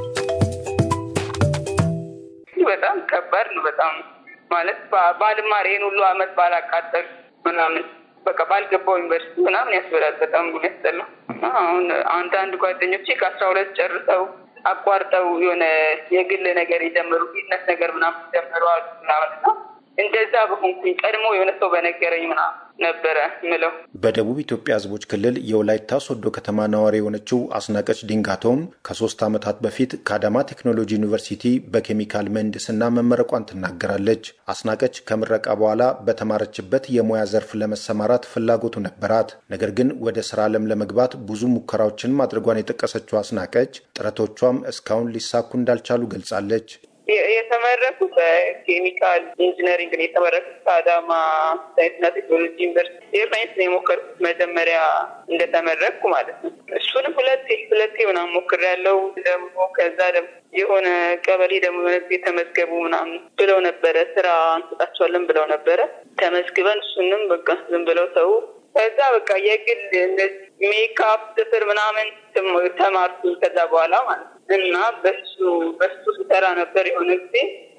በጣም ከባድ ነው። በጣም ማለት ባልማር ይሄን ሁሉ አመት ባላቃጠል ምናምን በቃ ባልገባው ዩኒቨርሲቲ ምናምን ያስበላል። በጣም ነው ያስጠላ። አሁን አንድ አንድ ጓደኞቼ ከአስራ ሁለት ጨርሰው አቋርጠው የሆነ የግል ነገር የጀመሩ ቢዝነስ ነገር ምናምን ጀመሩ ምናምን እንደዛ በሆንኩኝ ቀድሞ የሆነ ሰው በነገረኝ ምናምን ነበረ ምለው። በደቡብ ኢትዮጵያ ሕዝቦች ክልል የወላይታ ሶዶ ከተማ ነዋሪ የሆነችው አስናቀች ዲንጋቶም ከሶስት ዓመታት በፊት ከአዳማ ቴክኖሎጂ ዩኒቨርሲቲ በኬሚካል ምህንድስና መመረቋን ትናገራለች። አስናቀች ከምረቃ በኋላ በተማረችበት የሙያ ዘርፍ ለመሰማራት ፍላጎቱ ነበራት። ነገር ግን ወደ ስራ ዓለም ለመግባት ብዙ ሙከራዎችን ማድረጓን የጠቀሰችው አስናቀች ጥረቶቿም እስካሁን ሊሳኩ እንዳልቻሉ ገልጻለች። የተመረኩት በኬሚካል ኢንጂነሪንግ ነው የተመረኩት ከአዳማ ሳይንስና ቴክኖሎጂ ዩኒቨርሲቲ። የሳይንስ ነው የሞከርኩት መጀመሪያ እንደተመረኩ ማለት ነው። እሱንም ሁለቴ ሁለቴ ምናምን ሞክሬያለሁ። ደግሞ ከዛ ደግሞ የሆነ ቀበሌ ደግሞ ተመዝገቡ ምናምን ብለው ነበረ፣ ስራ እንሰጣቸዋለን ብለው ነበረ። ተመዝግበን እሱንም በቃ ዝም ብለው ሰው ከዛ በቃ የግል ሜካፕ ጥፍር ምናምን ተማርኩ ከዛ በኋላ ማለት ነው። እና በሱ በሱ ስራ ነበር የሆነ ጊዜ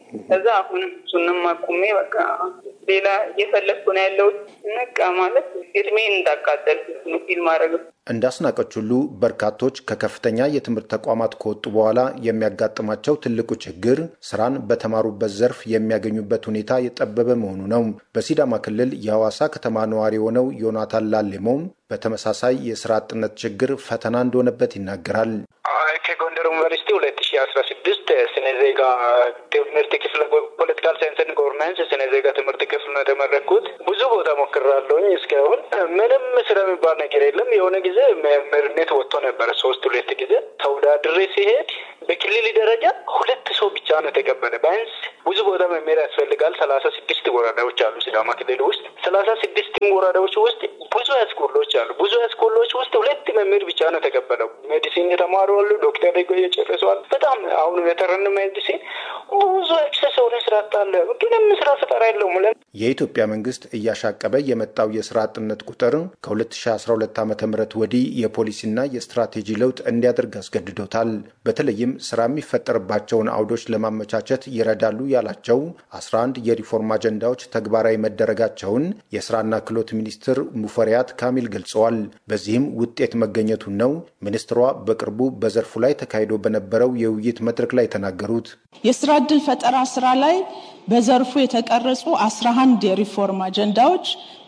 ከዛ አሁንም እሱንም አቁሜ በቃ ሌላ እየፈለግኩ ነው ያለው። ነቃ ማለት እድሜን እንዳቃጠልኩት ነው ፊልም ማድረግ። እንዳስናቀች ሁሉ በርካቶች ከከፍተኛ የትምህርት ተቋማት ከወጡ በኋላ የሚያጋጥማቸው ትልቁ ችግር ስራን በተማሩበት ዘርፍ የሚያገኙበት ሁኔታ የጠበበ መሆኑ ነው። በሲዳማ ክልል የሐዋሳ ከተማ ነዋሪ የሆነው ዮናታን ላሌሞም በተመሳሳይ የስራ አጥነት ችግር ፈተና እንደሆነበት ይናገራል። ከጎንደር ዩኒቨርሲቲ ሁለት ሺህ አስራ ስድስት ስነ ዜጋ ትምህርት ክፍል ፖለቲካል ሳይንስ ኤንድ ጎቨርናንስ ስነ ዜጋ ትምህርት ክፍል ነው የተመረኩት። ብዙ ቦታ ሞክራለሁኝ። እስካሁን ምንም ስራ የሚባል ነገር የለም። የሆነ ጊዜ መምህርነት ወጥቶ ነበር ሶስት ሁለት ጊዜ ተወዳድሬ ሲሄድ በክልል ደረጃ ሁለት ሰው ብቻ ነው የተቀበለ። ቢያንስ ብዙ ቦታ መምህር ያስፈልጋል። ሰላሳ ስድስት ወረዳዎች አሉ ሲዳማ ክልል ውስጥ። ሰላሳ ስድስት ወረዳዎች ውስጥ ብዙ ሃይስኩሎች አሉ። ብዙ ሃይስኩሎች ውስጥ ሁለት መምህር ብቻ ነው የተቀበለው። ሜዲሲን የተማሩ አሉ፣ ዶክተር ደግሞ የጨረሰዋል። በጣም አሁን ቬተራን ሜዲሲን ብዙ አክሰስ ሆነ ስራ አጣለ። ግን ስራ ፈጠራ የለውም። የኢትዮጵያ መንግስት እያሻቀበ የመጣው የስራ አጥነት ቁጥር ከሁለት ሺህ አስራ ሁለት ዓመተ ምህረት ወዲህ የፖሊሲና የስትራቴጂ ለውጥ እንዲያደርግ አስገድዶታል። በተለይም ስራ የሚፈጠርባቸውን አውዶች ለማመቻቸት ይረዳሉ ያላቸው አስራ አንድ የሪፎርም አጀንዳዎች ተግባራዊ መደረጋቸውን የስራና ክህሎት ሚኒስትር ሙፈሪያት ካሚል ገልጸዋል። በዚህም ውጤት መገኘቱን ነው ሚኒስትሯ በቅርቡ በዘርፉ ላይ ተካሂዶ በነበረው የውይይት መድረክ ላይ ተናገሩት። የስራ ዕድል ፈጠራ ስራ ላይ በዘርፉ የተቀረጹ አስራ አንድ የሪፎርም አጀንዳዎች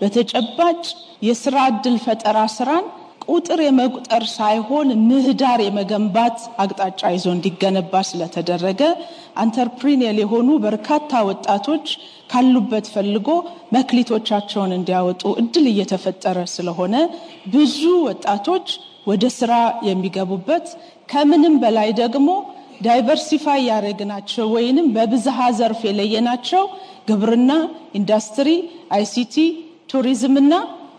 በተጨባጭ የስራ ዕድል ፈጠራ ስራን ቁጥር የመቁጠር ሳይሆን ምህዳር የመገንባት አቅጣጫ ይዞ እንዲገነባ ስለተደረገ አንተርፕሪኒየር የሆኑ በርካታ ወጣቶች ካሉበት ፈልጎ መክሊቶቻቸውን እንዲያወጡ እድል እየተፈጠረ ስለሆነ ብዙ ወጣቶች ወደ ስራ የሚገቡበት ከምንም በላይ ደግሞ ዳይቨርሲፋይ ያደረግናቸው ወይንም በብዝሃ ዘርፍ የለየናቸው ግብርና፣ ኢንዱስትሪ፣ አይሲቲ፣ ቱሪዝምና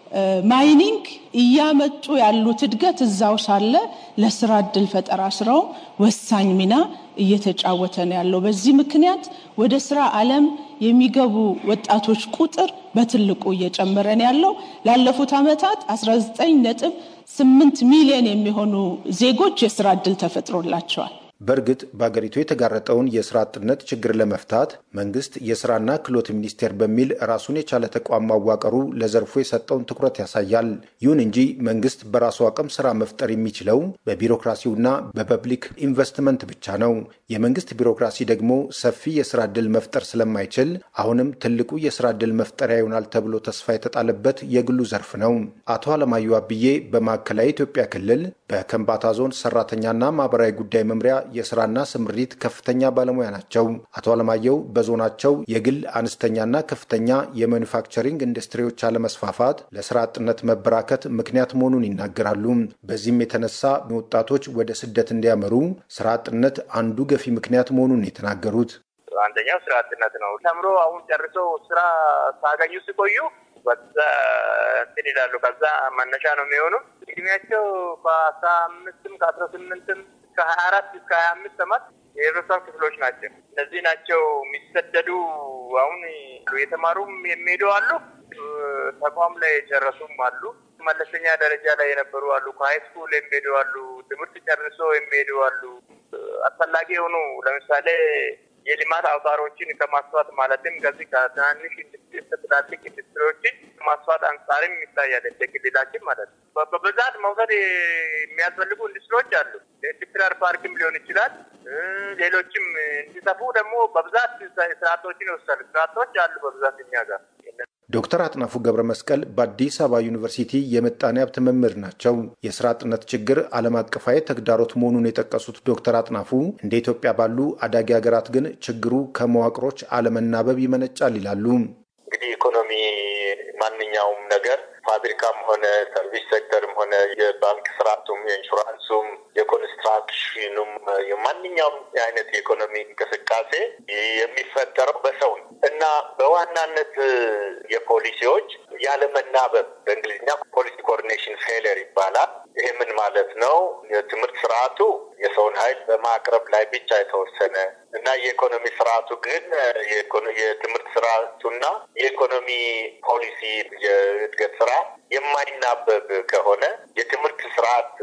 ማይኒንግ እያመጡ ያሉት እድገት እዛው ሳለ ለስራ ዕድል ፈጠራ ስራው ወሳኝ ሚና እየተጫወተ ነው ያለው። በዚህ ምክንያት ወደ ስራ ዓለም የሚገቡ ወጣቶች ቁጥር በትልቁ እየጨመረ ነው ያለው። ላለፉት ዓመታት አስራ ዘጠኝ ነጥብ ስምንት ሚሊዮን የሚሆኑ ዜጎች የስራ ዕድል ተፈጥሮላቸዋል። በእርግጥ በአገሪቱ የተጋረጠውን የስራ አጥነት ችግር ለመፍታት መንግስት የስራና ክህሎት ሚኒስቴር በሚል ራሱን የቻለ ተቋም ማዋቀሩ ለዘርፉ የሰጠውን ትኩረት ያሳያል። ይሁን እንጂ መንግስት በራሱ አቅም ስራ መፍጠር የሚችለው በቢሮክራሲውና በፐብሊክ ኢንቨስትመንት ብቻ ነው። የመንግስት ቢሮክራሲ ደግሞ ሰፊ የስራ ዕድል መፍጠር ስለማይችል አሁንም ትልቁ የስራ ዕድል መፍጠሪያ ይሆናል ተብሎ ተስፋ የተጣለበት የግሉ ዘርፍ ነው። አቶ አለማየሁ አብዬ በማዕከላዊ ኢትዮጵያ ክልል በከምባታ ዞን ሰራተኛና ማህበራዊ ጉዳይ መምሪያ የስራና ስምሪት ከፍተኛ ባለሙያ ናቸው። አቶ አለማየሁ በዞናቸው የግል አነስተኛና ከፍተኛ የማኑፋክቸሪንግ ኢንዱስትሪዎች አለመስፋፋት ለስራ አጥነት መበራከት ምክንያት መሆኑን ይናገራሉ። በዚህም የተነሳ ወጣቶች ወደ ስደት እንዲያመሩ ስራ አጥነት አንዱ ገፊ ምክንያት መሆኑን የተናገሩት አንደኛው ስራ አጥነት ነው። ተምሮ አሁን ጨርሰው ስራ ሳገኙ ሲቆዩ በዛ እንትን ይላሉ። ከዛ መነሻ ነው የሚሆኑ እድሜያቸው ከአስራ አምስትም ከአስራ ስምንትም ከሀያ አራት እስከ ሀያ አምስት ዓመት የህብረተሰብ ክፍሎች ናቸው። እነዚህ ናቸው የሚሰደዱ። አሁን የተማሩም የሚሄዱ አሉ፣ ተቋም ላይ የጨረሱም አሉ፣ መለስተኛ ደረጃ ላይ የነበሩ አሉ፣ ከሃይስኩል የሚሄዱ አሉ፣ ትምህርት ጨርሶ የሚሄዱ አሉ። አስፈላጊ የሆኑ ለምሳሌ የልማት አውታሮችን ከማስፋት ማለትም ከዚህ ከትናንሽ ኢንዱስትሪ ትላልቅ ኢንዱስትሪዎችን ከማስፋት አንጻርም ይታያል እንደ ክልላችን ማለት ነው። በብዛት መውሰድ የሚያስፈልጉ ኢንዱስትሪዎች አሉ። ኢንዱስትሪያል ፓርክም ሊሆን ይችላል። ሌሎችም እንዲሰፉ ደግሞ በብዛት ስርዓቶችን ይወስዳሉ። ስርዓቶች አሉ በብዛት እኛ ጋር። ዶክተር አጥናፉ ገብረ መስቀል በአዲስ አበባ ዩኒቨርሲቲ የምጣኔ ሀብት መምህር ናቸው። የስራ አጥነት ችግር ዓለም አቀፋዊ ተግዳሮት መሆኑን የጠቀሱት ዶክተር አጥናፉ እንደ ኢትዮጵያ ባሉ አዳጊ ሀገራት ግን ችግሩ ከመዋቅሮች አለመናበብ ይመነጫል ይላሉ። እንግዲህ ኢኮኖሚ ማንኛውም ነገር ፋብሪካም ሆነ ሰርቪስ ሴክተርም ሆነ የባንክ ስርዓቱም የኢንሹራንሱም የኮንስትራክሽኑም የማንኛውም አይነት የኢኮኖሚ እንቅስቃሴ የሚፈጠረው በሰው እና በዋናነት የፖሊሲዎች ያለመናበብ በእንግሊዝኛ ፖሊሲ ኮኦርዲኔሽን ፌለር ይባላል። ይሄ ምን ማለት ነው? የትምህርት ስርዓቱ የሰውን ኃይል በማቅረብ ላይ ብቻ የተወሰነ እና የኢኮኖሚ ስርዓቱ ግን የትምህርት ስርዓቱና የኢኮኖሚ ፖሊሲ የእድገት ስራ የማይናበብ ከሆነ የትምህርት ስርዓት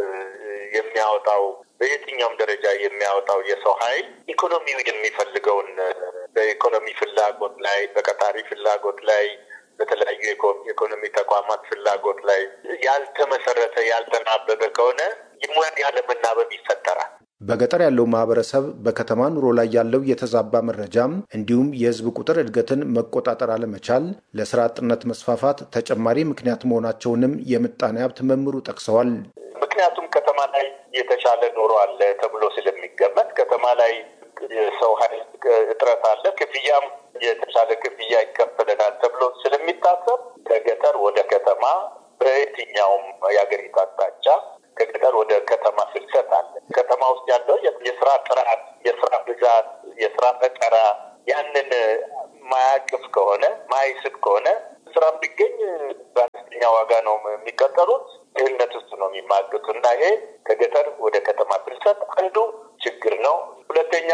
የሚያወጣው በየትኛውም ደረጃ የሚያወጣው የሰው ኃይል ኢኮኖሚው የሚፈልገውን በኢኮኖሚ ፍላጎት ላይ በቀጣሪ ፍላጎት ላይ በተለያዩ የኢኮኖሚ ተቋማት ፍላጎት ላይ ያልተመሰረተ ያልተናበበ ከሆነ የሙያ ያለመናበብ ይፈጠራል። በገጠር ያለው ማህበረሰብ በከተማ ኑሮ ላይ ያለው የተዛባ መረጃም እንዲሁም የህዝብ ቁጥር እድገትን መቆጣጠር አለመቻል ለስራ አጥነት መስፋፋት ተጨማሪ ምክንያት መሆናቸውንም የምጣኔ ሀብት መምህሩ ጠቅሰዋል። ምክንያቱም ከተማ ላይ የተሻለ ኑሮ አለ ተብሎ ስለሚገመት ከተማ ላይ የሰው ኃይል እጥረት አለ፣ ክፍያም የተሻለ ክፍያ ይከፈለናል ተብሎ ስለሚታሰብ ከገጠር ወደ ከተማ በየትኛውም የሀገሪቱ አቅጣጫ ከገጠር ወደ ከተማ ፍልሰት አለ። ከተማ ውስጥ ያለው የስራ ጥራት፣ የስራ ብዛት፣ የስራ ፈጠራ ያንን ማያቅፍ ከሆነ ማይስብ ከሆነ ስራ ቢገኝ በአነስተኛ ዋጋ ነው የሚቀጠሩት፣ ድህነት ውስጥ ነው የሚማገቱ እና ይሄ ከገጠር ወደ ከተማ ፍልሰት አንዱ ችግር ነው። ሁለተኛ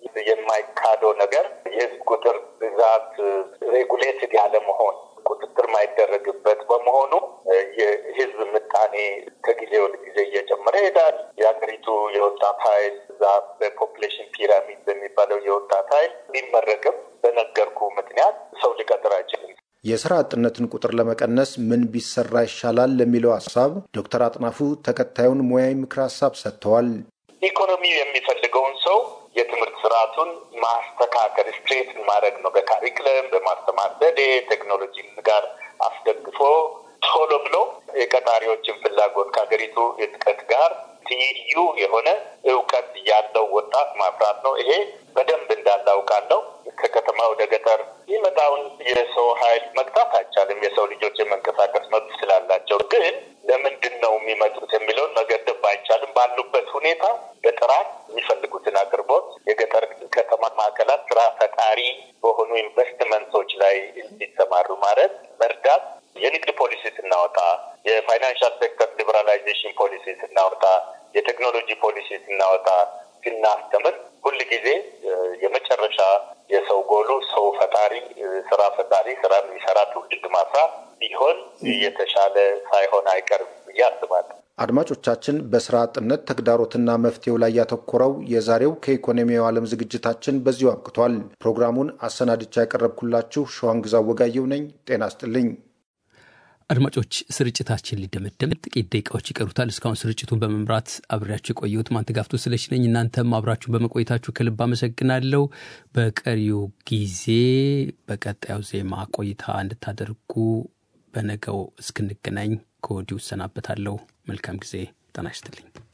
የማይካደው ነገር የህዝብ ቁጥር ብዛት ሬጉሌትድ ያለ መሆን ቁጥጥር ማይደረግበት በመሆኑ የህዝብ ምጣኔ ከጊዜ ወደ ጊዜ እየጨመረ ይሄዳል። የሀገሪቱ የወጣት ኃይል እዛ በፖፕሌሽን ፒራሚድ በሚባለው የወጣት ኃይል ቢመረቅም በነገርኩ ምክንያት ሰው ሊቀጥር አይችልም። የስራ አጥነትን ቁጥር ለመቀነስ ምን ቢሰራ ይሻላል ለሚለው ሀሳብ ዶክተር አጥናፉ ተከታዩን ሙያዊ ምክር ሀሳብ ሰጥተዋል። ኢኮኖሚው የሚፈልገውን ሰው የትምህርት ስርዓቱን ማስተካከል ስትሬት ማድረግ ነው። በካሪክለም በማስተማር ዘዴ ቴክኖሎጂ ጋር አስደግፎ ቶሎ ብሎ የቀጣሪዎችን ፍላጎት ከሀገሪቱ እድገት ጋር ትይዩ የሆነ እውቀት ያለው ወጣት ማፍራት ነው። ይሄ በደንብ እንዳላውቃለሁ። ከከተማ ወደ ገጠር የሚመጣውን የሰው ኃይል መግታት አይቻልም። የሰው ልጆች የመንቀሳቀስ መብት ስላላቸው፣ ግን ለምንድን ነው የሚመጡት የሚለውን መገደብ አይቻልም። ባሉበት ሁኔታ በጥራት የሚፈልጉትን አቅርቦት የገጠር ከተማ ማዕከላት ስራ ፈጣሪ በሆኑ ኢንቨስትመንቶች ላይ እንዲሰማሩ ማለት መርዳት፣ የንግድ ፖሊሲ ስናወጣ፣ የፋይናንሻል ሴክተር ሊበራላይዜሽን ፖሊሲ ስናወጣ፣ የቴክኖሎጂ ፖሊሲ ስናወጣ ስናስተምር ሁል ጊዜ የመጨረሻ የሰው ጎሉ ሰው ፈጣሪ ስራ ፈጣሪ ስራ የሚሰራ ትውልድ ማፍራት ቢሆን የተሻለ ሳይሆን አይቀርም ብዬ አስባለሁ። አድማጮቻችን፣ በስራ አጥነት ተግዳሮትና መፍትሄው ላይ ያተኮረው የዛሬው ከኢኮኖሚው ዓለም ዝግጅታችን በዚሁ አብቅቷል። ፕሮግራሙን አሰናድቻ ያቀረብኩላችሁ ሸዋንግዛው ወጋየሁ ነኝ። ጤና ይስጥልኝ። አድማጮች፣ ስርጭታችን ሊደመደም ጥቂት ደቂቃዎች ይቀሩታል። እስካሁን ስርጭቱን በመምራት አብሬያችሁ የቆየሁት ማንተጋፍቶ ስለሽ ነኝ። እናንተም አብራችሁ በመቆየታችሁ ከልብ አመሰግናለሁ። በቀሪው ጊዜ በቀጣዩ ዜማ ቆይታ እንድታደርጉ በነገው እስክንገናኝ ከወዲሁ እሰናበታለሁ። መልካም ጊዜ። ጤና ይስጥልኝ።